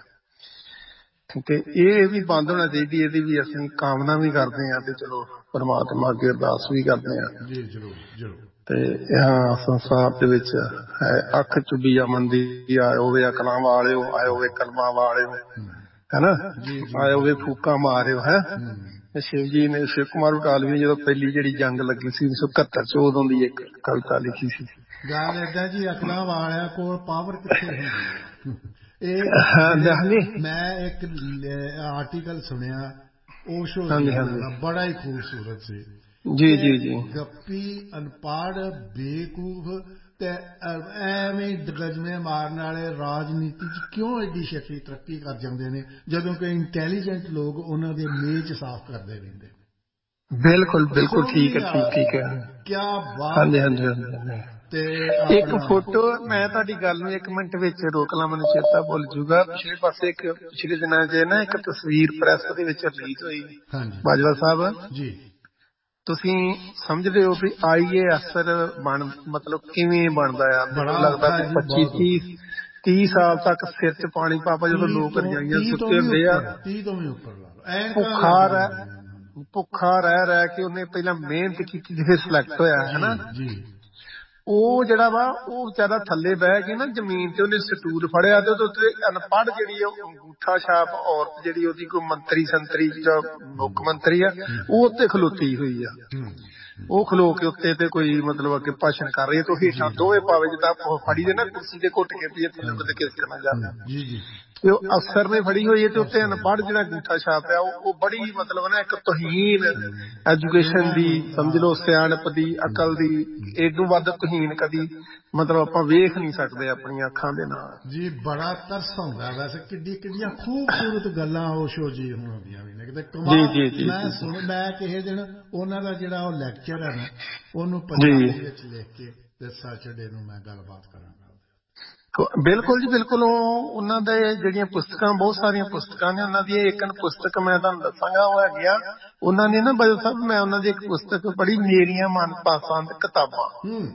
ਤੇ ਇਹ ਵੀ ਬੰਦ ਹੋਣਾ ਚਾਹੀਦੀ। ਇਹਦੀ ਵੀ ਅਸੀਂ ਕਾਮਨਾ ਵੀ ਕਰਦੇ ਹਾਂ ਤੇ ਚਲੋ ਪਰਮਾਤਮਾ ਅੱਗੇ ਅਰਦਾਸ ਵੀ ਕਰਦੇ ਹਾਂ। ਤੇ ਹਾਂ, ਸੰਸਾਰ ਦੇ ਵਿੱਚ ਹੈ ਅੱਖ ਚੁੱਭੀ ਅਮਨ ਦੀ, ਆਏ ਹੋਵੇ ਅਕਲਾਂ ਵਾਲਿਓ, ਆਏ ਹੋਵੇ ਕਲਮਾਂ ਵਾਲਿਓ, ਹੈ ਨਾ, ਆਏ ਹੋਵੇ ਫੂਕਾਂ ਮਾਰਿਓ। ਹੈ ਸ਼ਿਵ ਜੀ ਨੇ, ਸ਼ਿਵ ਕੁਮਾਰ ਬਟਾਲਵੀ ਨੇ ਜਦੋਂ ਪਹਿਲੀ ਜਿਹੜੀ ਜੰਗ ਲੱਗੀ ਸੀ 1971 'ਚ, ਉਦੋਂ ਦੀ ਇੱਕ ਕਵਿਤਾ ਲਿਖੀ ਸੀ। ਗੱਲ ਏਦਾਂ ਜੀ, ਅਕਲਾਂ ਵਾਲਿਆਂ ਕੋਲ ਪਾਵਰ ਕਿੱਥੇ ਹੁੰਦੀ ਹੈ। ਮੈਂ ਇੱਕ ਆਰਟੀਕਲ ਸੁਣਿਆ ਓਸ਼ੋ ਦਾ, ਬੜਾ ਹੀ ਖੂਬਸੂਰਤ ਸੀ ਜੀ। ਗੱਪੀ, ਅਨਪੜ੍ਹ, ਬੇਵਕੂਫ ਤੇ ਐਵੇਂ ਦਗਜਮੇ ਮਾਰਨ ਵਾਲੇ ਰਾਜਨੀਤੀ 'ਚ ਕਿਉਂ ਐਡੀ ਛੇਤੀ ਤਰੱਕੀ ਕਰ ਜਾਂਦੇ ਨੇ, ਜਦੋਂ ਕਿ ਇੰਟੈਲੀਜੈਂਟ ਲੋਕ ਉਹਨਾਂ ਦੇ ਮੇਜ਼ ਸਾਫ਼ ਕਰਦੇ ਰਹਿੰਦੇ ਨੇ। ਬਿਲਕੁਲ ਠੀਕ ਹੈ। ਕਿਆ ਬਾਤ। ਤੇ ਇੱਕ ਫੋਟੋ, ਮੈਂ ਤੁਹਾਡੀ ਗੱਲ ਨੂੰ 1 ਮਿੰਟ ਵਿੱਚ ਰੋਕ ਲਾਂ, ਮੈਨੂੰ ਚੇਤਾ ਭੁੱਲ ਜੂਗਾ। ਪਿਛਲੇ ਪਾਸੇ ਪਿਛਲੇ ਦਿਨਾਂ 'ਚ ਨਾ ਇੱਕ ਤਸਵੀਰ ਪ੍ਰੈਸ ਦੇ ਵਿੱਚ ਰਿਲੀਜ਼ ਹੋਈ, ਬਾਜਵਾ ਸਾਹਿਬ ਜੀ, ਤੁਸੀਂ ਸਮਝਦੇ ਹੋ ਵੀ IAS ਅਫਸਰ ਮਤਲਬ ਕਿਵੇਂ ਬਣਦਾ ਆ? ਮੈਨੂੰ ਲੱਗਦਾ 25-30 ਸਾਲ ਤੱਕ ਸਿਰ 'ਚ ਪਾਣੀ ਪਾ ਜਦੋਂ ਲੋਕ ਰਜਾਈਆਂ ਸੁੱਤੇ ਹੁੰਦੇ ਆ, ਭੁੱਖਾ ਰਹਿ ਕੇ ਉਹਨੇ ਪਹਿਲਾਂ ਮਿਹਨਤ ਕੀਤੀ, ਫਿਰ ਸਿਲੈਕਟ ਹੋਇਆ, ਹੈ ਨਾ। ਉਹ ਜਿਹੜਾ ਵਾ ਉਹ ਵਿਚਾਰਾ ਥੱਲੇ ਬਹਿ ਕੇ ਨਾ ਜ਼ਮੀਨ ਤੇ ਉਹਨੇ ਸਟੂਲ ਫੜਿਆ ਤੇ ਉਹਦੇ ਉੱਤੇ ਅਨਪੜ੍ਹ ਜਿਹੜੀ ਅੰਗੂਠਾ ਛਾਪ ਔਰਤ ਜਿਹੜੀ ਉਹਦੀ ਕੋਈ ਮੰਤਰੀ ਸੰਤਰੀ ਜਾਂ ਮੁੱਖ ਮੰਤਰੀ ਆ, ਉਹ ਉੱਤੇ ਖਲੋਤੀ ਹੋਈ ਆ। ਉਹ ਖਲੋ ਕੇ ਉੱਤੇ ਤੇ ਕੋਈ ਮਤਲਬ ਅੱਗੇ ਭਾਸ਼ਣ ਕਰ ਰਹੀ ਹੈ, ਤੇ ਹੇਠਾਂ ਦੋਵੇਂ ਪਾਵੇ ਜਿੱਦਾਂ ਫੜੀ ਦੇ ਨਾ ਕੁਰਸੀ ਦੇ ਘੁੱਟ ਕੇ ਵੀ ਥੱਲੇ ਕਿਤੇ ਕਿਸ ਕਰਨਾ ਜਾਵੇ, ਤੇ ਉਹ ਅਫਸਰ ਨੇ ਫੜੀ ਹੋਈ ਹੈ ਤੇ ਉੱਤੇ ਅਨਪੜ੍ਹ ਜਿਹੜਾ ਅੰਗੂਠਾ ਛਾਪ ਆ ਉਹ ਬੜੀ ਮਤਲਬ ਨਾ ਇੱਕ ਤੋਹੀਨ ਐਜੂਕੇਸ਼ਨ ਦੀ, ਸਮਝ ਲਓ ਸਿਆਣਪ ਦੀ, ਅਕਲ ਦੀ, ਏਡੂ ਵੱਧ ਤੋਹੀਨ ਕਦੀ ਮਤਲਬ ਆਪਾਂ ਵੇਖ ਨਹੀਂ ਸਕਦੇ ਆਪਣੀਆਂ ਅੱਖਾਂ ਦੇ ਨਾਲ ਜੀ। ਬੜਾ ਤਰਸ ਆਉਂਦਾ ਵੈਸੇ, ਕਿੱਡੀਆਂ ਖੂਬਸੂਰਤ ਗੱਲਾਂ ਓਸ਼ੋ ਜੀ ਹੁੰਦੀਆਂ ਵੀ ਨੇ ਕਿਤੇ ਕਮਾਲ। ਮੈਂ ਕਿਸੇ ਦਿਨ ਉਹਨਾਂ ਦਾ ਜਿਹੜਾ ਉਹ ਲੈਕਚਰ ਹੈ ਨਾ, ਉਹਨੂੰ ਪੰਜਾਬੀ ਵਿੱਚ ਲਿਖ ਕੇ ਤੇ ਸੈਚਰਡੇ ਨੂੰ ਮੈਂ ਗੱਲਬਾਤ ਕਰਾਂਗਾ। ਬਿਲਕੁਲ ਜੀ, ਬਿਲਕੁਲ। ਉਹਨਾਂ ਦੇ ਜਿਹੜੀਆਂ ਪੁਸਤਕਾਂ, ਬਹੁਤ ਸਾਰੀਆਂ ਪੁਸਤਕਾਂ ਨੇ ਉਹਨਾਂ ਦੀਆਂ। ਇੱਕ ਪੁਸਤਕ ਮੈਂ ਤੁਹਾਨੂੰ ਦੱਸਾਂਗਾ, ਉਹ ਹੈਗੀ ਆ ਉਹਨਾਂ ਨੇ ਨਾ, ਬਾਜਵਾ ਸਾਹਿਬ, ਮੈਂ ਉਹਨਾਂ ਦੀ ਇੱਕ ਪੁਸਤਕ ਪੜ੍ਹੀ, ਮੇਰੀਆਂ ਮਨਪਸੰਦ ਕਿਤਾਬਾਂ।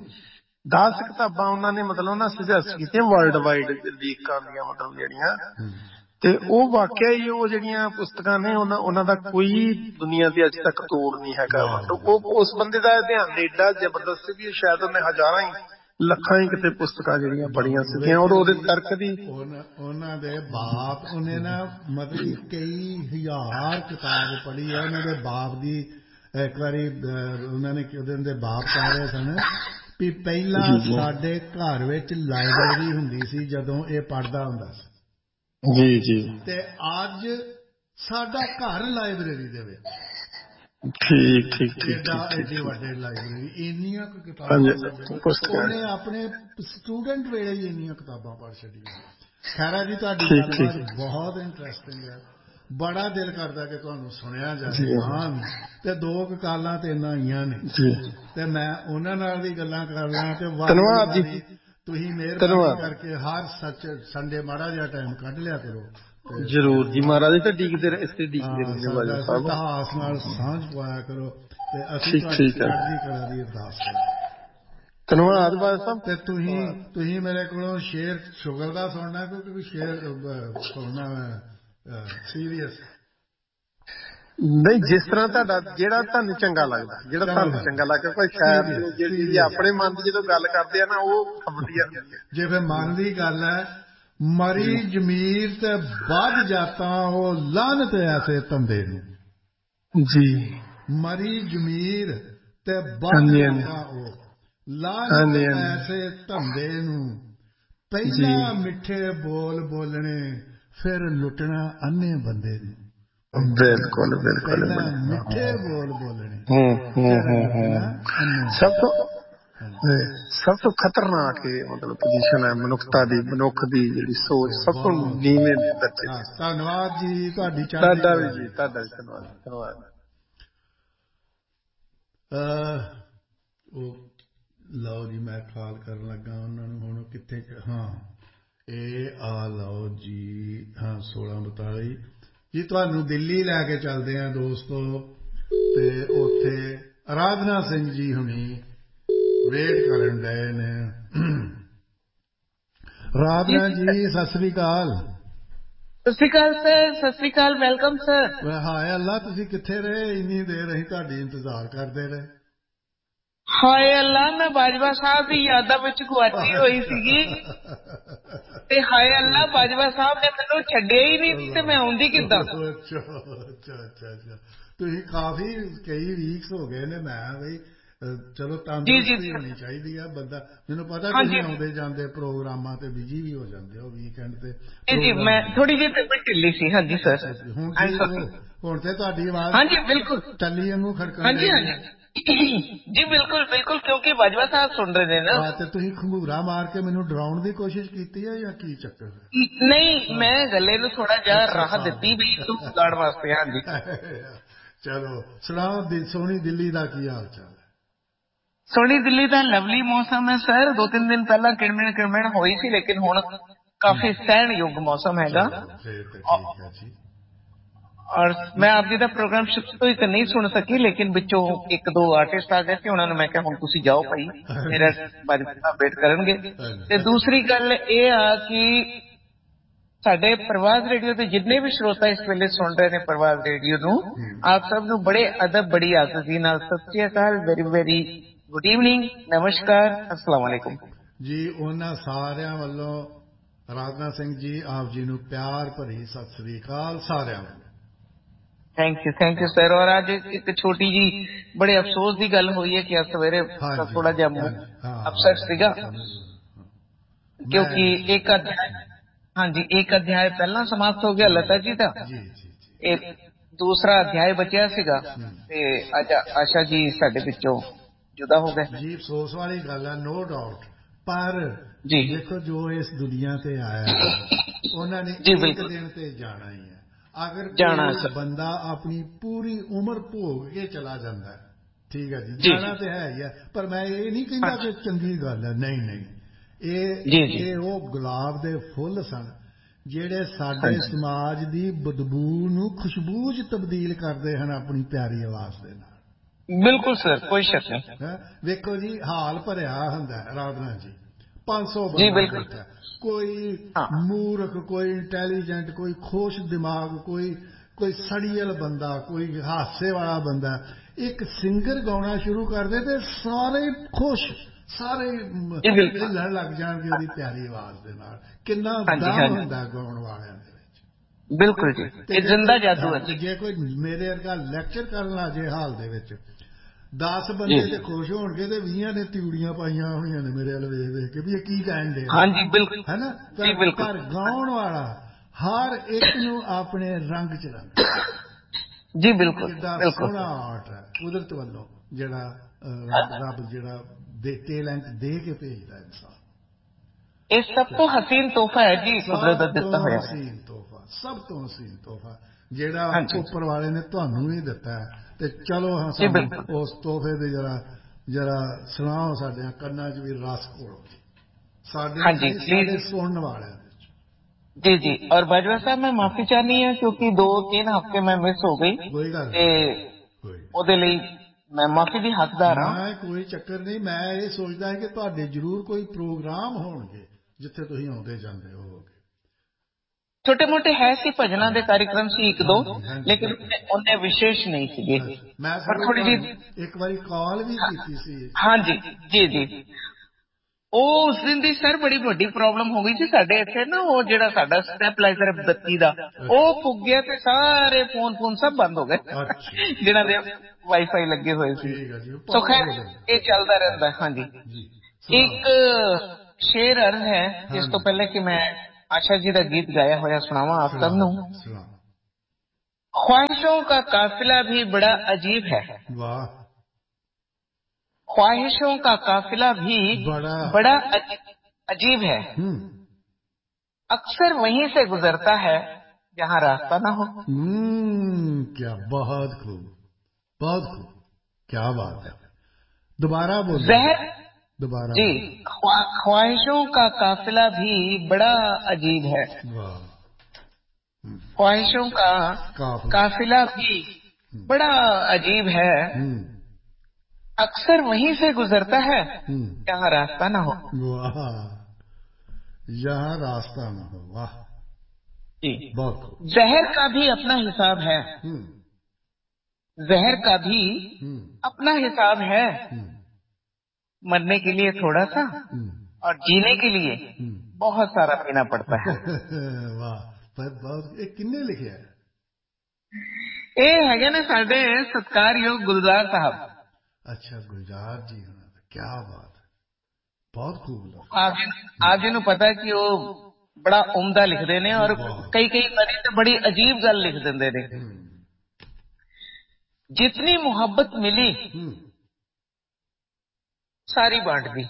10 ਕਿਤਾਬਾਂ ਉਹਨਾਂ ਨੇ ਮਤਲਬ ਨਾ ਸੁਜੈਸਟ ਕੀਤੀਆਂ ਵਰਲਡ ਵਾਈਡ ਲੀਕਾਂ ਦੀਆਂ, ਮਤਲਬ ਜਿਹੜੀਆਂ, ਤੇ ਉਹ ਵਾਕਿਆ ਹੀ ਉਹ ਜਿਹੜੀਆਂ ਪੁਸਤਕਾਂ ਨੇ ਉਹਨਾਂ ਦਾ ਕੋਈ ਦੁਨੀਆ ਤੇ ਅੱਜ ਤੱਕ ਤੋੜ ਨਹੀਂ ਹੈਗਾ। ਉਹ ਉਸ ਬੰਦੇ ਦਾ ਅਧਿਐਨ ਏਡਾ ਜ਼ਬਰਦਸਤ ਵੀ ਸ਼ਾਇਦ ਉਹਨੇ ਹਜ਼ਾਰਾਂ ਹੀ ਲੱਖਾਂ ਹੀ ਕਿਤੇ ਪੁਸਤਕਾਂ ਜਿਹੜੀਆਂ ਪੜ੍ਹੀਆਂ ਸੀਗੀਆਂ, ਔਰ ਉਹਦੇ ਤਰਕ ਦੀ ਉਹਨਾਂ ਦੇ ਬਾਪ, ਉਹਨੇ ਨਾ ਮਤਲਬ ਕਈ ਹਜ਼ਾਰ ਕਿਤਾਬ ਪੜ੍ਹੀ ਹੈ ਉਹਨਾਂ ਦੇ ਬਾਪ ਦੀ। ਇੱਕ ਵਾਰੀ ਉਹਨਾਂ ਨੇ ਉਹਦੇ ਬਾਪ ਕਹਿ ਰਹੇ ਸਨ ਵੀ ਪਹਿਲਾਂ ਸਾਡੇ ਘਰ ਵਿੱਚ ਲਾਇਬ੍ਰੇਰੀ ਹੁੰਦੀ ਸੀ ਜਦੋਂ ਇਹ ਪੜ੍ਹਦਾ ਹੁੰਦਾ ਸੀ ਜੀ, ਤੇ ਅੱਜ ਸਾਡਾ ਘਰ ਲਾਇਬ੍ਰੇਰੀ ਦੇ ਵਿੱਚ। ਠੀਕ ਏਡੇ ਵੱਡੇ ਲਾਇਬ੍ਰੇਰੀ, ਇੰਨੀਆਂ ਕੁ ਕਿਤਾਬਾਂ ਉਹਨੇ ਆਪਣੇ ਸਟੂਡੈਂਟ ਵੇਲੇ ਹੀ ਇੰਨੀਆਂ ਕਿਤਾਬਾਂ ਪੜ੍ਹ ਛੱਡੀਆਂ। ਖੈਰਾ ਜੀ, ਤੁਹਾਡੀ ਗੱਲਬਾਤ ਬਹੁਤ ਇੰਟਰਸਟਿੰਗ ਹੈ, ਬੜਾ ਦਿਲ ਕਰਦਾ ਕਿ ਤੁਹਾਨੂੰ ਸੁਣਿਆ ਜਾਵੇ। ਹਾਂ, ਤੇ 2 ਕਾਲਾਂ ਤੇ ਇੰਨਾ ਆਈਆਂ ਨੇ, ਤੇ ਮੈਂ ਉਹਨਾਂ ਨਾਲ ਵੀ ਗੱਲਾਂ ਕਰ ਲਾਂ। ਤੇ ਧੰਨਵਾਦ ਜੀ, ਤੁਸੀਂ ਮਿਹਰਬਾਨੀ ਕਰਕੇ ਹਰ ਸੰਡੇ ਮਾੜਾ ਜਿਹਾ ਟਾਈਮ ਕੱਢ ਲਿਆ ਕਰੋ। ਜ਼ਰੂਰ ਜੀ, ਮਹਾਰਾਜ ਤਾਂ ਡੀਕਦੇ ਇਤਿਹਾਸ ਨਾਲ ਸਾਂਝ ਪਾਇਆ ਕਰੋ, ਤੇ ਅਸੀਂ ਤੁਹਾਡੀ ਚੜ੍ਹਦੀ ਕਲਾ ਦੀ ਅਰਦਾਸ ਕਰਾਂਗੇ। ਧੰਨਵਾਦ ਬਾਦਲ ਸਾਹਿਬ। ਤੇ ਤੁਸੀਂ ਮੇਰੇ ਕੋਲੋਂ ਸ਼ੇਰ ਸ਼ੁਗਰ ਦਾ ਸੁਣਨਾ, ਕਿਉਂਕਿ ਸ਼ੇਰ ਸੁਣਨਾ ਸੀਰੀਅਸ ਨਹੀਂ, ਜਿਸ ਤਰ੍ਹਾਂ ਤੁਹਾਡਾ ਜਿਹੜਾ ਤੁਹਾਨੂੰ ਚੰਗਾ ਲੱਗਦਾ, ਜਿਹੜਾ ਤੁਹਾਨੂੰ ਚੰਗਾ ਲੱਗਦਾ। ਕੋਈ ਖੈਰ ਆਪਣੇ ਮਨ ਦੀ ਜਦੋਂ ਗੱਲ ਕਰਦੇ ਆ ਨਾ, ਉਹ ਵਧੀਆ ਹੁੰਦੀ ਹੈ। ਜੇ ਫਿਰ ਮਨ ਦੀ ਗੱਲ ਹੈ, ਮਰੀ ਜ਼ਮੀਰ ਤੇ ਵੱਧ ਜਾਤਾਂ ਉਹ ਲਾਹਨਤ ਐਸੇ ਧੰਦੇ ਨੂੰ ਜੀ। ਮਰੀ ਜ਼ਮੀਰ ਤੇ ਵੱਧ ਜਾਤਾਂ ਉਹ ਲਾਲਚ ਐਸੇ ਧੰਦੇ ਨੂੰ, ਪਹਿਲਾਂ ਮਿੱਠੇ ਬੋਲ ਬੋਲਣੇ, ਫਿਰ ਲੁੱਟਣਾ ਅੰਨੇ ਬੰਦੇ ਨੂੰ। ਬਿਲਕੁਲ ਬਿਲਕੁਲ ਮਿੱਠੇ ਬੋਲ ਬੋਲਣੇ। ਸਭ ਤੋਂ ਖਤਰਨਾਕ ਮਤਲਬ ਪੋਜੀਸ਼ਨ ਹੈ ਮਨੁੱਖਤਾ ਦੀ, ਮਨੁੱਖ ਦੀ ਜਿਹੜੀ ਸੋਚ ਸਭ ਤੋਂ ਨੀਵੇਂ ਦਰਜੇ ਦੀ। ਧੰਨਵਾਦ ਜੀ ਤੁਹਾਡੀ। ਤੁਹਾਡਾ ਵੀ ਜੀ, ਤੁਹਾਡਾ ਵੀ ਧੰਨਵਾਦ। ਉਹ ਲਓ ਜੀ, ਮੈਂ ਕਾਲ ਕਰਨ ਲੱਗਾ ਉਹਨਾਂ ਨੂੰ ਹੁਣ। ਕਿੱਥੇ? ਹਾਂ, ਇਹ ਆ ਲਓ ਜੀ। ਹਾਂ, 1642 ਜੀ। ਤੁਹਾਨੂੰ ਦਿੱਲੀ ਲੈ ਕੇ ਚੱਲਦੇ ਆ ਦੋਸਤੋ, ਤੇ ਉੱਥੇ ਅਰਾਧਨਾ ਸਿੰਘ ਜੀ ਹੁਣੀ ਵੇਟ ਕਰਨ ਡਏ ਨੇ। ਅਰਾਧਨਾ ਜੀ ਸਤਿ ਸ੍ਰੀ ਅਕਾਲ। ਸਤਿ ਸ੍ਰੀ ਅਕਾਲ ਸਰ। ਸਤਿ ਸ੍ਰੀ ਅਕਾਲ, ਵੈਲਕਮ ਸਰ। ਹਾਏ ਅੱਲਾ, ਤੁਸੀਂ ਕਿੱਥੇ ਰਹੇ ਇੰਨੀ ਦੇਰ? ਅਸੀਂ ਤੁਹਾਡੀ ਇੰਤਜ਼ਾਰ ਕਰਦੇ ਰਹੇ। ਹਾਏ ਅੱਲਾ, ਮੈਂ ਬਾਜਵਾ ਸਾਹਿਬ ਦੀ ਯਾਦਾਂ ਵਿੱਚ ਗੁਆਚੀ ਹੋਈ ਸੀਗੀ, ਤੇ ਹਾਏ ਅੱਲਾ ਬਾਜਵਾ ਸਾਹਿਬ ਨੇ ਮੈਨੂੰ ਛੱਡਿਆ ਹੀ ਨਹੀਂ, ਤੇ ਮੈਂ ਆਉਂਦੀ ਕਿੱਦਾਂ? ਅੱਛਾ ਅੱਛਾ ਅੱਛਾ ਅੱਛਾ। ਤੁਸੀਂ ਕਾਫੀ ਕਈ ਵੀਕਸ ਹੋ ਗਏ ਨੇ। ਮੈਂ ਬਈ ਚਲੋ ਤੰਦਰੁਸਤੀ ਹੋਣੀ ਚਾਹੀਦੀ ਆ ਬੰਦਾ। ਮੈਨੂੰ ਪਤਾ ਤੁਸੀਂ ਆਉਂਦੇ ਜਾਂਦੇ ਪ੍ਰੋਗਰਾਮਾਂ ਤੇ ਬਿਜੀ ਵੀ ਹੋ ਜਾਂਦੇ ਹੋ ਵੀਕਐਂਡ ਤੇ। ਜੀ ਮੈਂ ਥੋੜੀ ਜਿਹੀ ਤਬੀਅਤ ਢਿੱਲੀ ਸੀ। ਹਾਂਜੀ ਸਰ। ਹੁਣ ਠੀਕ ਹੋ? ਹੁਣ ਤੇ ਤੁਹਾਡੀ ਆਵਾਜ਼ ਹਾਂਜੀ ਬਿਲਕੁਲ ਟੱਲੀ ਵਾਂਗੂ ਖੜਕਣ ਹਾਂਜੀ ਹਾਂਜੀ ਜੀ ਬਿਲਕੁਲ ਬਿਲਕੁਲ, ਕਿਉਂਕਿ ਬਾਜਵਾ ਸਾਹਿਬ ਸੁਣ ਰਹੇ ਨੇ ਨਾ। ਤੇ ਤੁਸੀਂ ਖੰਗੂਰਾ ਮਾਰ ਕੇ ਮੈਨੂੰ ਡਰਾਉਣ ਦੀ ਕੋਸ਼ਿਸ਼ ਕੀਤੀ ਹੈ ਜਾਂ ਕੀ ਚੱਕਰ? ਨਹੀਂ, ਮੈਂ ਗੱਲੇ ਨੂੰ ਥੋੜਾ ਜਿਹਾ ਰਾਹਤ ਦਿੱਤੀ ਵੀ ਤੂੰ ਗਾੜ ਵਾਸਤੇ। ਹਾਂਜੀ ਚਲੋ ਸੁਣਾਓ, ਸੋਹਣੀ ਦਿੱਲੀ ਦਾ ਕੀ ਹਾਲ ਚਾਲ ਹੈ? ਸੋਹਣੀ ਦਿੱਲੀ ਦਾ ਲਵਲੀ ਮੌਸਮ ਹੈ ਸਰ। 2-3 ਦਿਨ ਪਹਿਲਾਂ ਕਿਣਮਿਣ ਕਿਣਮਿਣ ਹੋਈ ਸੀ, ਲੇਕਿਨ ਹੁਣ ਕਾਫੀ ਸਹਿਣਯੋਗ ਮੌਸਮ ਹੈਗਾ। ਔਰ ਮੈਂ ਆਪ ਜੀ ਦਾ ਪ੍ਰੋਗਰਾਮ ਸ਼ੁਰੂ ਤੋਂ ਹੀ ਤਾਂ ਨਹੀਂ ਸੁਣ ਸਕੀ, ਲੇਕਿਨ ਵਿੱਚੋਂ 1-2 ਆਰਟਿਸਟ ਆ ਗਏ ਸੀ, ਉਹਨਾਂ ਨੂੰ ਮੈਂ ਕਿਹਾ ਹੁਣ ਤੁਸੀਂ ਜਾਓ ਭਾਈ, ਮੇਰਾ ਬਾਜਵਾ ਵੇਟ ਕਰਨਗੇ। ਤੇ ਦੂਸਰੀ ਗੱਲ ਇਹ ਆ ਕਿ ਸਾਡੇ ਪ੍ਰਵਾਜ਼ ਰੇਡੀਓ ਦੇ ਜਿੰਨੇ ਵੀ ਸਰੋਤਾ ਇਸ ਵੇਲੇ ਸੁਣ ਰਹੇ ਨੇ ਪ੍ਰਵਾਜ਼ ਰੇਡੀਓ ਨੂੰ, ਆਪ ਸਭ ਨੂੰ ਬੜੇ ਅਦਬ, ਬੜੀ ਆਜ਼ਦੀ ਨਾਲ ਸਤਿ ਸ੍ਰੀ ਅਕਾਲ, ਵੈਰੀ ਵੈਰੀ ਗੁੱਡ ਈਵਨਿੰਗ, ਨਮਸਕਾਰ, अस्सलाम वालेकुम ਜੀ। ਉਹਨਾਂ ਸਾਰਿਆਂ ਵੱਲੋਂ ਅਰਾਧਨਾ ਸਿੰਘ ਜੀ ਆਪ ਜੀ ਨੂੰ ਪਿਆਰ ਭਰੀ ਸਤਿ ਸ੍ਰੀ ਅਕਾਲ ਸਾਰਿਆਂ ਵੱਲੋਂ। Thank you sir. ਔਰ ਅੱਜ ਇੱਕ ਛੋਟੀ ਜੀ ਬੜੇ ਅਫਸੋਸ ਦੀ ਗੱਲ ਹੋਈ ਹੈ ਕਿ ਅੱਜ ਸਵੇਰੇ ਥੋੜਾ ਜਿਹਾ ਅਪਸੈਟ ਸੀਗਾ, ਕਿਉਂਕਿ ਇੱਕ ਅਧਿਆਇ ਪਹਿਲਾਂ ਸਮਾਪਤ ਹੋ ਗਿਆ ਲਤਾ ਜੀ ਦਾ, ਇਹ ਦੂਸਰਾ ਅਧਿਆਇ ਬਚਿਆ ਸੀਗਾ, ਤੇ ਅੱਜ ਆਸ਼ਾ ਜੀ ਸਾਡੇ ਵਿੱਚੋਂ ਜੁਦਾ ਹੋ ਗਏ ਜੀ। ਅਫਸੋਸ ਵਾਲੀ ਗੱਲ ਹੈ, ਨੋ ਡਾਊਟ। ਪਰ ਦੇਖੋ, ਜੋ ਇਸ ਦੁਨੀਆ ਤੇ ਆਇਆ ਉਹਨਾਂ ਨੇ ਇੱਕ ਦਿਨ ਤੇ ਜਾਣਾ ਹੀ ਹੈ। ਅਗਰ ਕੋਈ ਬੰਦਾ ਆਪਣੀ ਪੂਰੀ ਉਮਰ ਭੋਗ ਕੇ ਚਲਾ ਜਾਂਦਾ, ਠੀਕ ਹੈ ਜੀ, ਜਾਣਾ ਤੇ ਹੈ ਹੀ ਹੈ। ਪਰ ਮੈਂ ਇਹ ਨਹੀਂ ਕਹਿੰਦਾ ਕਿ ਚੰਗੀ ਗੱਲ ਹੈ, ਨਹੀਂ ਨਹੀਂ। ਇਹ ਉਹ ਗੁਲਾਬ ਦੇ ਫੁੱਲ ਸਨ ਜਿਹੜੇ ਸਾਡੇ ਸਮਾਜ ਦੀ ਬਦਬੂ ਨੂੰ ਖੁਸ਼ਬੂ 'ਚ ਤਬਦੀਲ ਕਰਦੇ ਹਨ ਆਪਣੀ ਪਿਆਰੀ ਆਵਾਜ਼ ਦੇ ਨਾਲ। ਬਿਲਕੁਲ ਸਰ, ਕੋਈ ਸ਼ੱਕ ਨਹੀਂ। ਵੇਖੋ ਜੀ, ਹਾਲ ਭਰਿਆ ਹੁੰਦਾ ਅਰਾਧਨਾ ਜੀ, 500 ਬੰਦਾ ਬੈਠਾ, ਕੋਈ ਮੂਰਖ, ਕੋਈ ਇੰਟੈਲੀਜੈਂਟ, ਕੋਈ ਖੁਸ਼ ਦਿਮਾਗ, ਕੋਈ ਸੜੀਅਲ ਬੰਦਾ, ਕੋਈ ਹਾਸੇ ਵਾਲਾ ਬੰਦਾ। ਇੱਕ ਸਿੰਗਰ ਗਾਉਣਾ ਸ਼ੁਰੂ ਕਰਦੇ ਤੇ ਸਾਰੇ ਖੁਸ਼, ਸਾਰੇ ਹਿੱਲਣ ਲੱਗ ਜਾਣਗੇ ਉਹਦੀ ਪਿਆਰੀ ਆਵਾਜ਼ ਦੇ ਨਾਲ। ਕਿੰਨਾ ਦਮ ਹੁੰਦਾ ਗਾਉਣ ਵਾਲਿਆਂ ਦੇ ਵਿੱਚ। ਬਿਲਕੁਲ ਜੀ, ਇਹ ਜ਼ਿੰਦਾ ਜਾਦੂ ਹੈ। ਜੇ ਕੋਈ ਮੇਰੇ ਵਰਗਾ ਲੈਕਚਰ ਕਰਨ ਲੱਗ ਜੇ ਹਾਲ ਦੇ ਵਿੱਚ, 10 ਬੰਦੇ ਤੇ ਖੁਸ਼ ਹੋਣਗੇ ਤੇ 20 ਨੇ ਤਿਊੜੀਆਂ ਪਾਈਆਂ ਹੋਈਆਂ ਨੇ ਮੇਰੇ ਵੱਲ ਵੇਖ ਵੇਖ ਕੇ ਵੀ ਇਹ ਕੀ ਕਹਿਣ ਦੇ। ਹਾਂਜੀ ਬਿਲਕੁਲ ਹੈ ਨਾ। ਪਰ ਗਾਉਣ ਵਾਲਾ ਹਰ ਇੱਕ ਨੂੰ ਆਪਣੇ ਰੰਗ ਚ ਰੰਗ। ਜੀ ਬਿਲਕੁਲ। ਕਿੱਡਾ ਸੋਹਣਾ ਆਰਟ ਹੈ ਕੁਦਰਤ ਵੱਲੋਂ, ਜਿਹੜਾ ਰੱਬ ਜਿਹੜਾ ਟੈਲੈਂਟ ਦੇ ਕੇ ਭੇਜਦਾ ਇਨਸਾਨ। ਇਹ ਸਭ ਤੋਂ ਹਸੀਨ ਤੋਹਫਾ ਹੈ ਜੀ, ਕੁਦਰਤ ਦਾ ਦਿੱਤਾ ਹੋਇਆ ਹਸੀਨ ਤੋਹਫਾ, ਸਭ ਤੋਂ ਹਸੀਨ ਤੋਹਫਾ ਜਿਹੜਾ ਉੱਪਰ ਵਾਲੇ ਨੇ ਤੁਹਾਨੂੰ ਵੀ ਦਿੱਤਾ ਹੈ। ਤੇ ਚਲੋ ਸਾਨੂੰ ਉਸ ਤੋਹਫੇ ਦੇ ਜਰਾ ਸੁਣਾਓ, ਸਾਡੇ ਕੰਨਾਂ 'ਚ ਵੀ ਰਸ ਘੋਲੋ ਸਾਡੇ ਸੁਣਨ ਵਾਲਿਆਂ ਵਿੱਚ। ਜੀ। ਔਰ ਬਾਜਵਾ ਸਾਹਿਬ, ਮੈਂ ਮਾਫੀ ਚਾਹਨੀ ਹਾਂ ਕਿਉਂਕਿ 2-3 ਹਫ਼ਤੇ ਮੈਂ ਮਿਸ ਹੋ ਗਈ, ਤੇ ਉਹਦੇ ਲਈ ਮੈਂ ਮਾਫੀ ਦੀ ਹੱਕਦਾਰ ਹਾਂ। ਕੋਈ ਚੱਕਰ ਨਹੀਂ। ਮੈਂ ਇਹ ਸੋਚਦਾ ਹੈ ਕਿ ਤੁਹਾਡੇ ਜ਼ਰੂਰ ਕੋਈ ਪ੍ਰੋਗਰਾਮ ਹੋਣਗੇ ਜਿੱਥੇ ਤੁਸੀਂ ਆਉਂਦੇ ਜਾਂਦੇ ਹੋਵੋਗੇ। ਛੋਟੇ ਮੋਟੇ ਹੈ ਸੀ, ਭਜਨਾਂ ਦੇ ਕਾਰਿਕ੍ਰਮ ਸੀ 1-2, ਲੇਕਿਨ ਉਹਨੇ ਵਿਸ਼ੇਸ਼ ਨਹੀਂ ਸੀਗੇ। ਮੈਂ ਥੋੜੀ ਜਿਹੀ ਇੱਕ ਵਾਰੀ ਕਾਲ ਵੀ ਕੀਤੀ ਸੀ। ਹਾਂਜੀ ਜੀ। ਉਹ ਉਸ ਦਿਨ ਦੀ ਸਰ ਬੜੀ ਵੱਡੀ ਪ੍ਰੋਬਲਮ ਹੋ ਗਈ ਸੀ ਸਾਡੇ ਇੱਥੇ ਨਾ। ਉਹ ਜਿਹੜਾ ਸਾਡਾ ਸਟੈਪਲਾਈਜ਼ਰ ਬੱਤੀ ਦਾ ਉਹ ਫੁੱਕ ਗਿਆ ਤੇ ਸਾਰੇ ਫੋਨ ਸਭ ਬੰਦ ਹੋ ਗਏ ਜਿਹਨਾਂ ਦੇ ਵਾਈਫਾਈ ਲੱਗੇ ਹੋਏ ਸੀ। ਸੋ ਖੈਰ ਇਹ ਚੱਲਦਾ ਰਹਿੰਦਾ। ਹਾਂਜੀ, ਇੱਕ ਸ਼ੇਰ ਅਰਜ਼ ਹੈ ਜਿਸ ਤੋਂ ਪਹਿਲੇ ਕਿ ਮੈਂ आशा जी का गीत गाया होया सुनावा आप सब नू। ख्वाहिशों का काफिला भी बड़ा अजीब है। वाह। ख्वाहिशों का काफिला भी बड़ा अजीब है। अक्सर वहीं से गुजरता है जहाँ रास्ता ना हो। क्या बहुत खूब, बहुत खूब, क्या बात है। दोबारा बोलो। जहर जी, ख्वाहिशों का काफिला भी बड़ा अजीब है। ख्वाहिशों का काफिला भी बड़ा अजीब है। अक्सर वहीं से गुजरता है जहाँ रास्ता ना हो। वाह, यहाँ रास्ता ना हो। वाह जी, बहुत। जहर का भी अपना हिसाब है। जहर का भी अपना हिसाब है। मरने के लिए थोड़ा सा और जीने के लिए बहुत सारा पीना पड़ता है। वाह, बहुत। किन्ने लिखे है? ये है ना साडे सत्कारयोग गुलजार साहब। अच्छा, गुलजार जी, क्या बात है, बहुत खूब। आप जी नू पता कि वो बड़ा उम्दा लिखते ने और कई बारी तो बड़ी अजीब गल लिख देंदे ने। जितनी मोहब्बत मिली सारी बांट दी।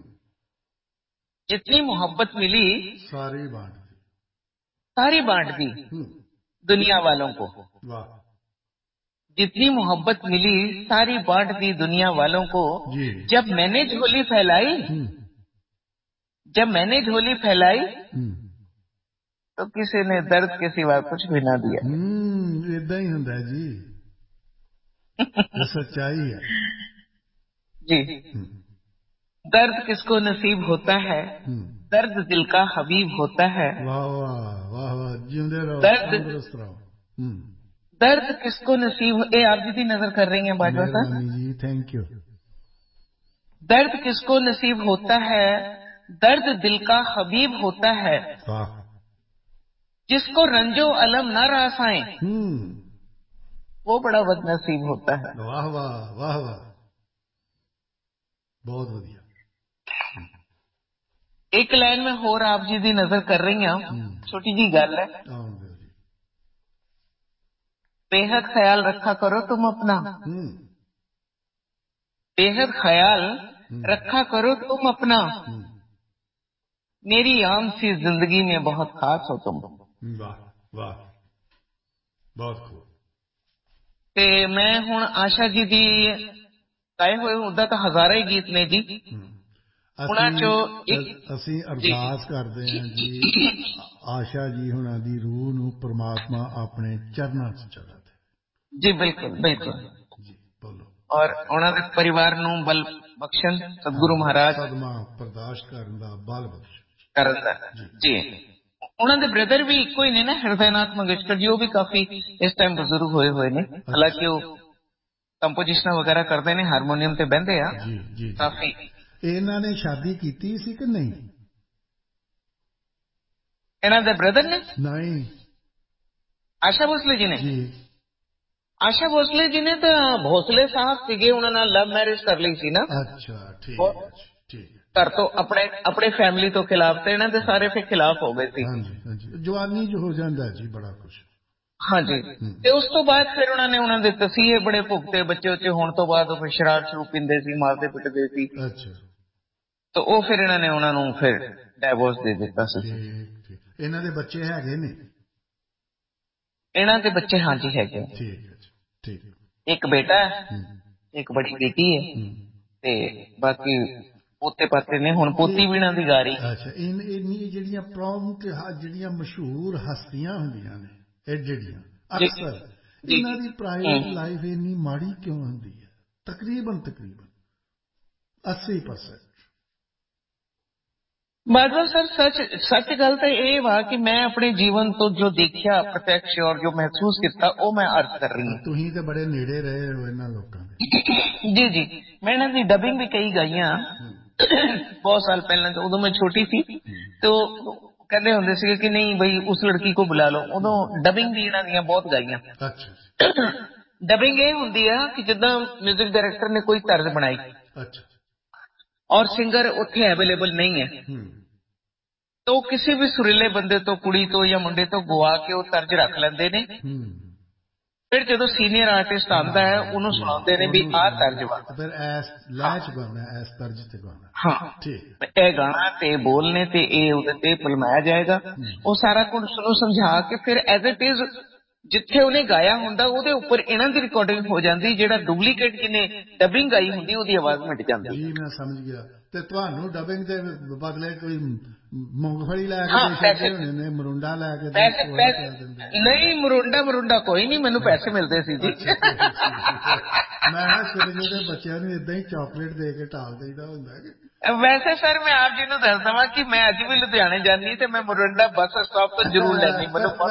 जितनी मोहब्बत मिली सारी बांट दी दुनिया वालों को। वाह। जितनी मोहब्बत मिली सारी बांट दी दुनिया वालों को। जब मैंने झोली फैलाई तो किसी ने दर्द के सिवा कुछ भी ना दिया। इदा ही होता है जी। सच्चाई है जी। दर्द किसको नसीब होता है, दर्द दिल का हबीब होता है। वाह वाह वाह वाह, जिंदे रहो, तंदुरुस्त रहो। दर्द किसको नसीब, ए आप जी नजर कर रही हैं बाजवा साहब जी, थैंक यू। दर्द किसको नसीब होता है, दर्द दिल का हबीब होता है। वाह। जिसको रंजो अलम न रास आए वो बड़ा बदनसीब होता है। वाह वाह वाह वाह, बहुत बढ़िया। एक लाइन में होर आप जी दी नजर कर रही हैं, छोटी जी गल है। बेहद ख्याल रखा करो तुम अपना, बेहद ख्याल रखा करो तुम अपना, मेरी आम सी जिंदगी में बहुत खास हो तुम। वाह वाह, बहुत खूब। ते मैं हुण आशा जी दी गाए हुए उदा तो हजारों ही गीत ने जी। ਅਸੀਂ ਅਰਦਾਸ ਕਰਦੇ ਹਾਂ ਜੀ, ਆਸ਼ਾ ਜੀ ਹੁਣਾਂ ਦੀ ਰੂਹ ਨੂੰ ਪ੍ਰਮਾਤਮਾ ਆਪਣੇ ਚਰਨਾਂ 'ਚ ਚੜਾ ਦੇ। ਜੀ ਬਿਲਕੁਲ ਬਿਲकुल ਜੀ, ਬੋਲੋ। ਔਰ ਉਹਨਾਂ ਦੇ ਪਰਿਵਾਰ ਨੂੰ ਬਲ ਬਖਸ਼ਣ ਸਤਿਗੁਰੂ ਮਹਾਰਾਜ, ਸਦਮਾ ਬਰਦਾਸ਼ਤ ਕਰਨ ਦਾ ਬਲ ਬਖਸ਼ ਕਰਨ ਦਾ ਜੀ। ਉਹਨਾਂ ਦੇ ਬ੍ਰਦਰ ਵੀ ਇੱਕੋ ਹੀ ਨੇ ਨਾ, ਹਿਰਦੇਨਾਥ ਮੰਗੇਸ਼ਕਰ ਜੀ, ਉਹ ਵੀ ਕਾਫੀ ਇਸ ਟਾਈਮ ਬਜ਼ੁਰਗ ਹੋਏ ਨੇ। ਹਾਲਾਂਕਿ ਉਹ ਕੰਪੋਜੀਸ਼ਨਾਂ ਵਗੈਰਾ ਕਰਦੇ ਨੇ, ਹਾਰਮੋਨੀਅਮ ਤੇ ਬਹਿੰਦੇ ਆ ਜੀ ਕਾਫੀ। ਇਹਨਾਂ ਨੇ ਸ਼ਾਦੀ ਕੀਤੀ ਸੀ ਕਿ ਨਹੀਂ? ਇਹਨਾਂ ਦੇ ਬ੍ਰਦਰ ਨੇ? ਨਹੀਂ, ਆਸ਼ਾ ਭੋਸਲੇ ਜੀ ਨੇ। ਆਸ਼ਾ ਭੋਸਲੇ ਜੀ ਨੇ ਤਾਂ ਭੋਸਲੇ ਸਾਹਿਬ ਸੀਗੇ, ਉਹਨਾਂ ਨਾਲ ਲਵ ਮੈਰਿਜ ਕਰ ਲਈ ਸੀ ਨਾ। ਅੱਛਾ, ਠੀਕ ਹੈ ਠੀਕ ਹੈ। ਘਰ ਤੋਂ ਆਪਣੇ ਫੈਮਿਲੀ ਤੋਂ ਖਿਲਾਫ, ਤੇ ਇਹਨਾਂ ਦੇ ਸਾਰੇ ਫਿਰ ਖਿਲਾਫ ਹੋ ਗਏ ਸੀ। ਹਾਂਜੀ ਹਾਂਜੀ, ਜਵਾਨੀ ਚ ਹੋ ਜਾਂਦਾ ਜੀ ਬੜਾ ਕੁਛ। ਹਾਂਜੀ, ਤੇ ਉਸ ਤੋਂ ਬਾਅਦ ਫਿਰ ਉਹਨਾਂ ਦੇ ਤਸੀਹੇ ਬੜੇ ਭੁਗਤੇ, ਬੱਚੇ ਹੋਣ ਤੋਂ ਬਾਅਦ ਉਹ ਸ਼ਰਾਬ ਸ਼ਰੂਬ ਪੀਂਦੇ ਸੀ, ਮਾਰਦੇ ਪਿੱਟਦੇ ਸੀ। ਅੱਛਾ, ਤਾਂ ਉਹ ਫਿਰ ਇਹਨਾਂ ਨੇ ਉਹਨਾਂ ਨੂੰ ਫਿਰ ਡਾਈਵੋਰਸ ਦੇ ਦਿੱਤਾ ਸੀ। ਇਹਨਾਂ ਦੇ ਬੱਚੇ ਹੈਗੇ ਨੇ? ਇਹਨਾਂ ਦੇ ਬੱਚੇ ਹਾਂਜੀ ਹੈਗੇ। ਠੀਕ ਹੈ ਠੀਕ ਹੈ। ਇੱਕ ਬੇਟਾ ਹੈ, ਇੱਕ ਬੜੀ ਬੇਟੀ ਹੈ, ਤੇ ਬਾਕੀ ਪੋਤੇ ਪਾਤੇ ਨੇ। ਹੁਣ ਪੋਤੀ ਵੀ ਇਹਨਾਂ ਦੀ ਗਾ ਰਹੀ। ਅੱਛਾ, ਇੰਨੀ ਜਿਹੜੀਆਂ ਪ੍ਰਮੁੱਖ ਜਿਹੜੀਆਂ ਮਸ਼ਹੂਰ ਹਸਤੀਆਂ ਹੁੰਦੀਆਂ ਨੇ, ਇਹ ਜਿਹੜੀਆਂ ਅਕਸਰ ਇਹਨਾਂ ਦੀ ਪ੍ਰਾਈਵੇਟ ਲਾਈਫ ਇੰਨੀ ਮਾੜੀ ਕਿਉਂ ਹੁੰਦੀ ਹੈ? ਤਕਰੀਬਨ 80%। ਬਾਜਵਾ ਸਰ, ਸੱਚ ਗੱਲ ਤਾਂ ਇਹ ਵਾ ਕਿ ਮੈਂ ਆਪਣੇ ਜੀਵਨ ਤੋਂ ਜੋ ਦੇਖਿਆ ਪ੍ਰਤੱਖ ਔਰ ਜੋ ਮਹਿਸੂਸ ਕੀਤਾ ਉਹ ਮੈਂ ਅਰਜ਼ ਕਰ ਰਹੀ ਹਾਂ। ਤੁਸੀਂ ਤੇ ਬੜੇ ਨੇੜੇ ਰਹੇ ਹੋ ਇਹਨਾਂ ਲੋਕਾਂ ਦੇ। ਜੀ ਜੀ, ਮੈਂ ਇਹਨਾਂ ਦੀ ਡਬਿੰਗ ਵੀ ਕਈ ਗਾਈਆਂ, बहुत साल पहले, तो उदों मैं छोटी सी, तो कहते होंगे सी कि नहीं बई उस लड़की को बुला लो। उदों डबिंग भी इन्हां दियां बहुत गाईयां। डबिंग ये होंदी है कि जिद्दां म्यूजिक डायरेक्टर ने कोई तर्ज बनाई और सिंगर उत्थे अवेलेबल नहीं है, तो किसी भी सुरीले बंदे तो, कुड़ी तो या मुंडे तो गवा के वो तर्ज रख लेंदे ने। फिर जो सीनियर आर्टिस्ट आता है उन्होंने सुनाते ने भी आ तर्ज वा, फिर ऐस लैच गाना, ऐस तर्ज ते गाना। हाँ ठीक, ए गाना ते बोलने ते ए उदे ते फिल्माया जाएगा। वो सारा कुछ सुनो समझा के फिर एज इट इज जिथे उन्हें गाया हुंदा ओदे ऊपर इन्हां दी रिकॉर्डिंग हो जाती, जेड़ा डुप्लीकेट जिन्हें डबिंग गाई हुंदी ओदी आवाज मिट जाती। जी मैं समझ गया। ते तुहानू डबिंग दे बदले कोई मूंगफली लैके हाँ, दे छड्डे होने ने, मरुंडा लैके पैसे नहीं, मरुंडा कोई नहीं, मैनू पैसे मिलते सी जी। मैं छोटे छोटे बच्चों नूं इदां ही चॉकलेट दे के टाल देईदा हुंदा है। वैसे सर मैं आप जी नूं दस दवां कि मैं अज भी लुधियाने जानी ते मैं मरुंडा बस स्टॉप तो जरूर लैनी।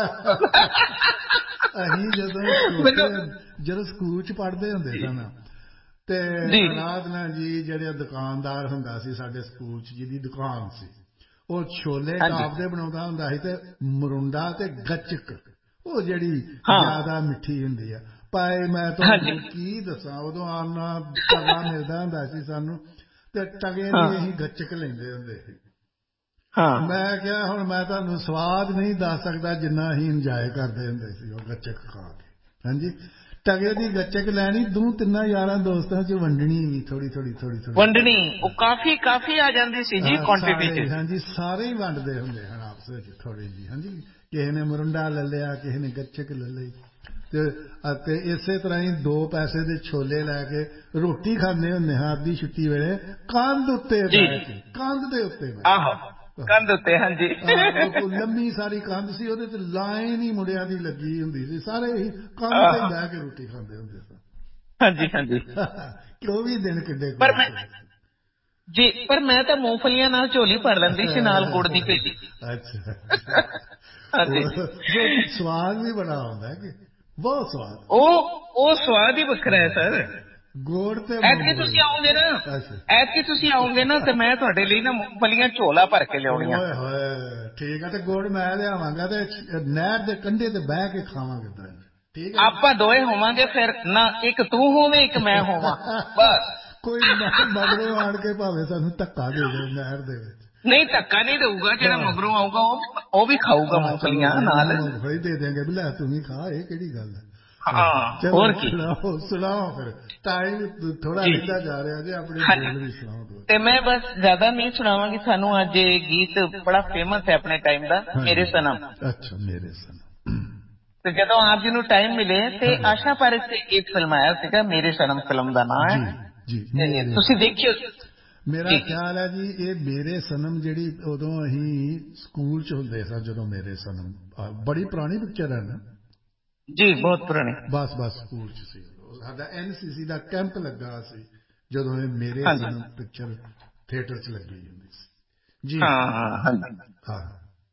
ਅਸੀਂ ਜਦੋਂ ਸਕੂਲ ਚ ਪੜ੍ਹਦੇ ਹੁੰਦੇ ਸਨ ਤੇ ਅਰਾਧਨਾ ਜੀ ਜਿਹੜੇ ਦੁਕਾਨਦਾਰ ਹੁੰਦਾ ਸੀ ਸਾਡੇ ਸਕੂਲ ਚ, ਜਿਹਦੀ ਦੁਕਾਨ ਸੀ, ਉਹ ਛੋਲੇ ਟਾਪ ਦੇ ਬਣਾਉਂਦਾ ਹੁੰਦਾ ਸੀ ਤੇ ਮਰੁੰਡਾ ਤੇ ਗੱਚਕ, ਉਹ ਜਿਹੜੀ ਜ਼ਿਆਦਾ ਮਿੱਠੀ ਹੁੰਦੀ ਆ ਭਾਈ। ਮੈਂ ਤੁਹਾਨੂੰ ਕੀ ਦੱਸਾਂ, ਉਦੋਂ ਆਨਾ ਤਗਾ ਮਿਲਦਾ ਹੁੰਦਾ ਸੀ ਸਾਨੂੰ ਤੇ ਟਗੇ ਦੀ ਅਸੀਂ ਗੱਚਕ ਲੈਂਦੇ ਹੁੰਦੇ ਸੀ। ਮੈਂ ਕਿਹਾ ਹੁਣ ਮੈਂ ਤੁਹਾਨੂੰ ਸਵਾਦ ਨਹੀਂ ਦੱਸ ਸਕਦਾ ਜਿੰਨਾ ਅਸੀਂ ਇੰਜੋਏ ਕਰਦੇ ਹੁੰਦੇ ਸੀ ਉਹ ਗੱਚਕ ਖਾ ਕੇ। ਹਾਂਜੀ, ਟਗੇ ਦੀ ਗੱਚਕ ਲੈਣੀ, 2-3 ਯਾਰਾਂ ਦੋਸਤਾਂ ਚ ਵੰਡਣੀ ਵੀ, ਥੋੜੀ ਵੰਡਣੀ, ਉਹ ਕਾਫੀ ਆ ਜਾਂਦੀ ਸੀ ਜੀ ਕੁਆਂਟੀਟੀ ਚ। ਹਾਂਜੀ, ਸਾਰੇ ਹੀ ਵੰਡਦੇ ਹੁੰਦੇ ਹਨ ਆਪਸ ਵਿੱਚ ਥੋੜੀ ਜੀ। ਹਾਂਜੀ, ਕਿਸੇ ਨੇ ਮਰੁੰਡਾ ਲੈ ਲਿਆ, ਕਿਸੇ ਨੇ ਗੱਚਕ ਲੈ ਲਈ, ਤੇ ਇਸੇ ਤਰ੍ਹਾਂ ਹੀ 2 ਪੈਸੇ ਦੇ ਛੋਲੇ ਲੈ ਕੇ ਰੋਟੀ ਖਾਂਦੇ ਹੁੰਦੇ ਹਾਂ ਅੱਧੀ ਛੁੱਟੀ ਵੇਲੇ, ਕੰਧ ਉੱਤੇ ਬਹਿ ਕੇ, ਕੰਧ ਦੇ ਉੱਤੇ ਕੰਧ ਉੱਤੇ। ਹਾਂਜੀ, ਲੰਮੀ ਸਾਰੀ ਕੰਧ ਸੀ, ਉਹਦੇ ਤੇ ਲਾਈਨ ਹੀ ਮੁੰਡਿਆਂ ਦੀ ਲੱਗੀ ਹੁੰਦੀ ਸੀ, ਸਾਰੇ ਹੀ ਕੰਧ ਤੇ ਬਹਿ ਕੇ ਰੋਟੀ ਖਾਂਦੇ ਹੁੰਦੇ ਸਨ। ਹਾਂਜੀ ਉਹ ਵੀ ਦਿਨ ਕਿੱਡੇ ਜੀ। ਪਰ ਮੈਂ ਤਾਂ ਮੂੰਗਫਲੀਆਂ ਨਾਲ ਝੋਲੀ ਭਰ ਲੈਂਦੀ ਸੀ, ਨਾਲ ਗੁੜ ਦੀ ਭੇਲੀ। ਅੱਛਾ, ਸਵਾਦ ਵੀ ਬੜਾ ਆਉਂਦਾ ਕਿ ਬਹੁਤ ਸਵਾਦ, ਉਹ ਸਵਾਦ ਹੀ ਵੱਖਰਾ ਹੈ ਸਰ। ਗੁੜ ਤੇ ਐਤਕੀ ਤੁਸੀਂ ਆਓਗੇ ਨਾ ਤੇ ਮੈਂ ਤੁਹਾਡੇ ਲਈ ਨਾ ਮੂੰਗਫਲੀਆਂ ਝੋਲਾ ਭਰ ਕੇ ਲਿਆਉਣੀਆਂ। ਓਏ ਹੋਏ, ਠੀਕ ਹੈ, ਤੇ ਗੁੜ ਮੈਂ ਲਿਆਵਾਂਗਾ ਤੇ ਨਹਿਰ ਦੇ ਕੰਢੇ ਤੇ ਬਹਿ ਕੇ ਖਾਵਾਂਗੇ। ਠੀਕ ਹੈ, ਆਪਾਂ ਦੋਏ ਹੋਵਾਂਗੇ ਫਿਰ ਨਾ, ਇੱਕ ਤੂੰ ਹੋਵੇਂ ਇੱਕ ਮੈਂ ਹੋਵਾਂ, ਬਸ। ਕੋਈ ਮਗਰੋਂ ਆਣ ਕੇ ਭਾਵੇਂ ਸਾਨੂੰ ਧੱਕਾ ਦੇ ਦੇ ਨਹਿਰ ਦੇ ਵਿੱਚ। ਨਹੀਂ, ਧੱਕਾ ਨਹੀਂ ਦੇਊਗਾ, ਜਿਹੜਾ ਮਗਰੋਂ ਆਊਗਾ ਉਹ ਵੀ ਖਾਊਗਾ ਮੂੰਗਫਲੀਆਂ ਨਾਲ। ਮੂੰਗਫਲੀ ਦੇ ਦੇਂਗੇ ਵੀ ਲੈ ਤੂੰ ਵੀ ਖਾ, ਇਹ ਕਿਹੜੀ ਗੱਲ ਹੈ। ਹੋਰ ਕੀ, ਸੁਣਾਓ ਫਿਰ, ਟਾਈਮ ਥੋੜਾ ਰਹਿੰਦਾ ਜਾ ਰਿਹਾ ਜੀ, ਆਪਣੇ ਬੋਲ ਵੀ ਸੁਣਾਓ। ਤੇ ਮੈਂ ਬਸ ਜ਼ਿਆਦਾ ਨਹੀਂ ਸੁਣਾਵਾਂਗੀ, ਸਾਨੂੰ ਅੱਜ ਗੀਤ ਬੜਾ ਫੇਮਸ ਹੈ ਆਪਣੇ ਟਾਈਮ ਦਾ, ਮੇਰੇ ਸਨਮ। ਅੱਛਾ, ਮੇਰੇ ਸਨਮ। ਤੇ ਜਦੋਂ ਆਪ ਜੀ ਨੂੰ ਟਾਈਮ ਮਿਲੇ ਤੇ ਆਸ਼ਾ ਪਾਰੇਖ ਤੇ ਗੀਤ ਫਿਲਮਾਇਆ ਸੀਗਾ, ਮੇਰੇ ਸਨਮ ਫਿਲਮ ਦਾ ਨਾਮ ਹੈ ਜੀ। ਤੁਸੀਂ ਦੇਖਿਓ। ਮੇਰਾ ਖਿਆਲ ਹੈ ਜੀ ਇਹ ਮੇਰੇ ਸਨਮ ਜਿਹੜੀ ਉਦੋਂ ਅਸੀਂ ਸਕੂਲ ਚ ਹੁੰਦੇ ਸਾਂ, ਜਦੋਂ ਮੇਰੇ ਸਨਮ, ਬੜੀ ਪੁਰਾਣੀ ਪਿਕਚਰ ਹੈ ਨਾ ਜੀ, ਬਹੁਤ ਪੁਰਾਣੀ। ਬਸ ਸਕੂਲ ਚ ਸੀ, ਸਾਡਾ NCC ਦਾ ਕੈਂਪ ਲੱਗਾ ਸੀ ਜਦੋਂ ਇਹ ਮੇਰੇ ਸਨਮ ਪਿਕਚਰ ਥੀਏਟਰ ਚ ਲੱਗੀ ਹੁੰਦੀ ਸੀ ਜੀ। ਹਾਂ।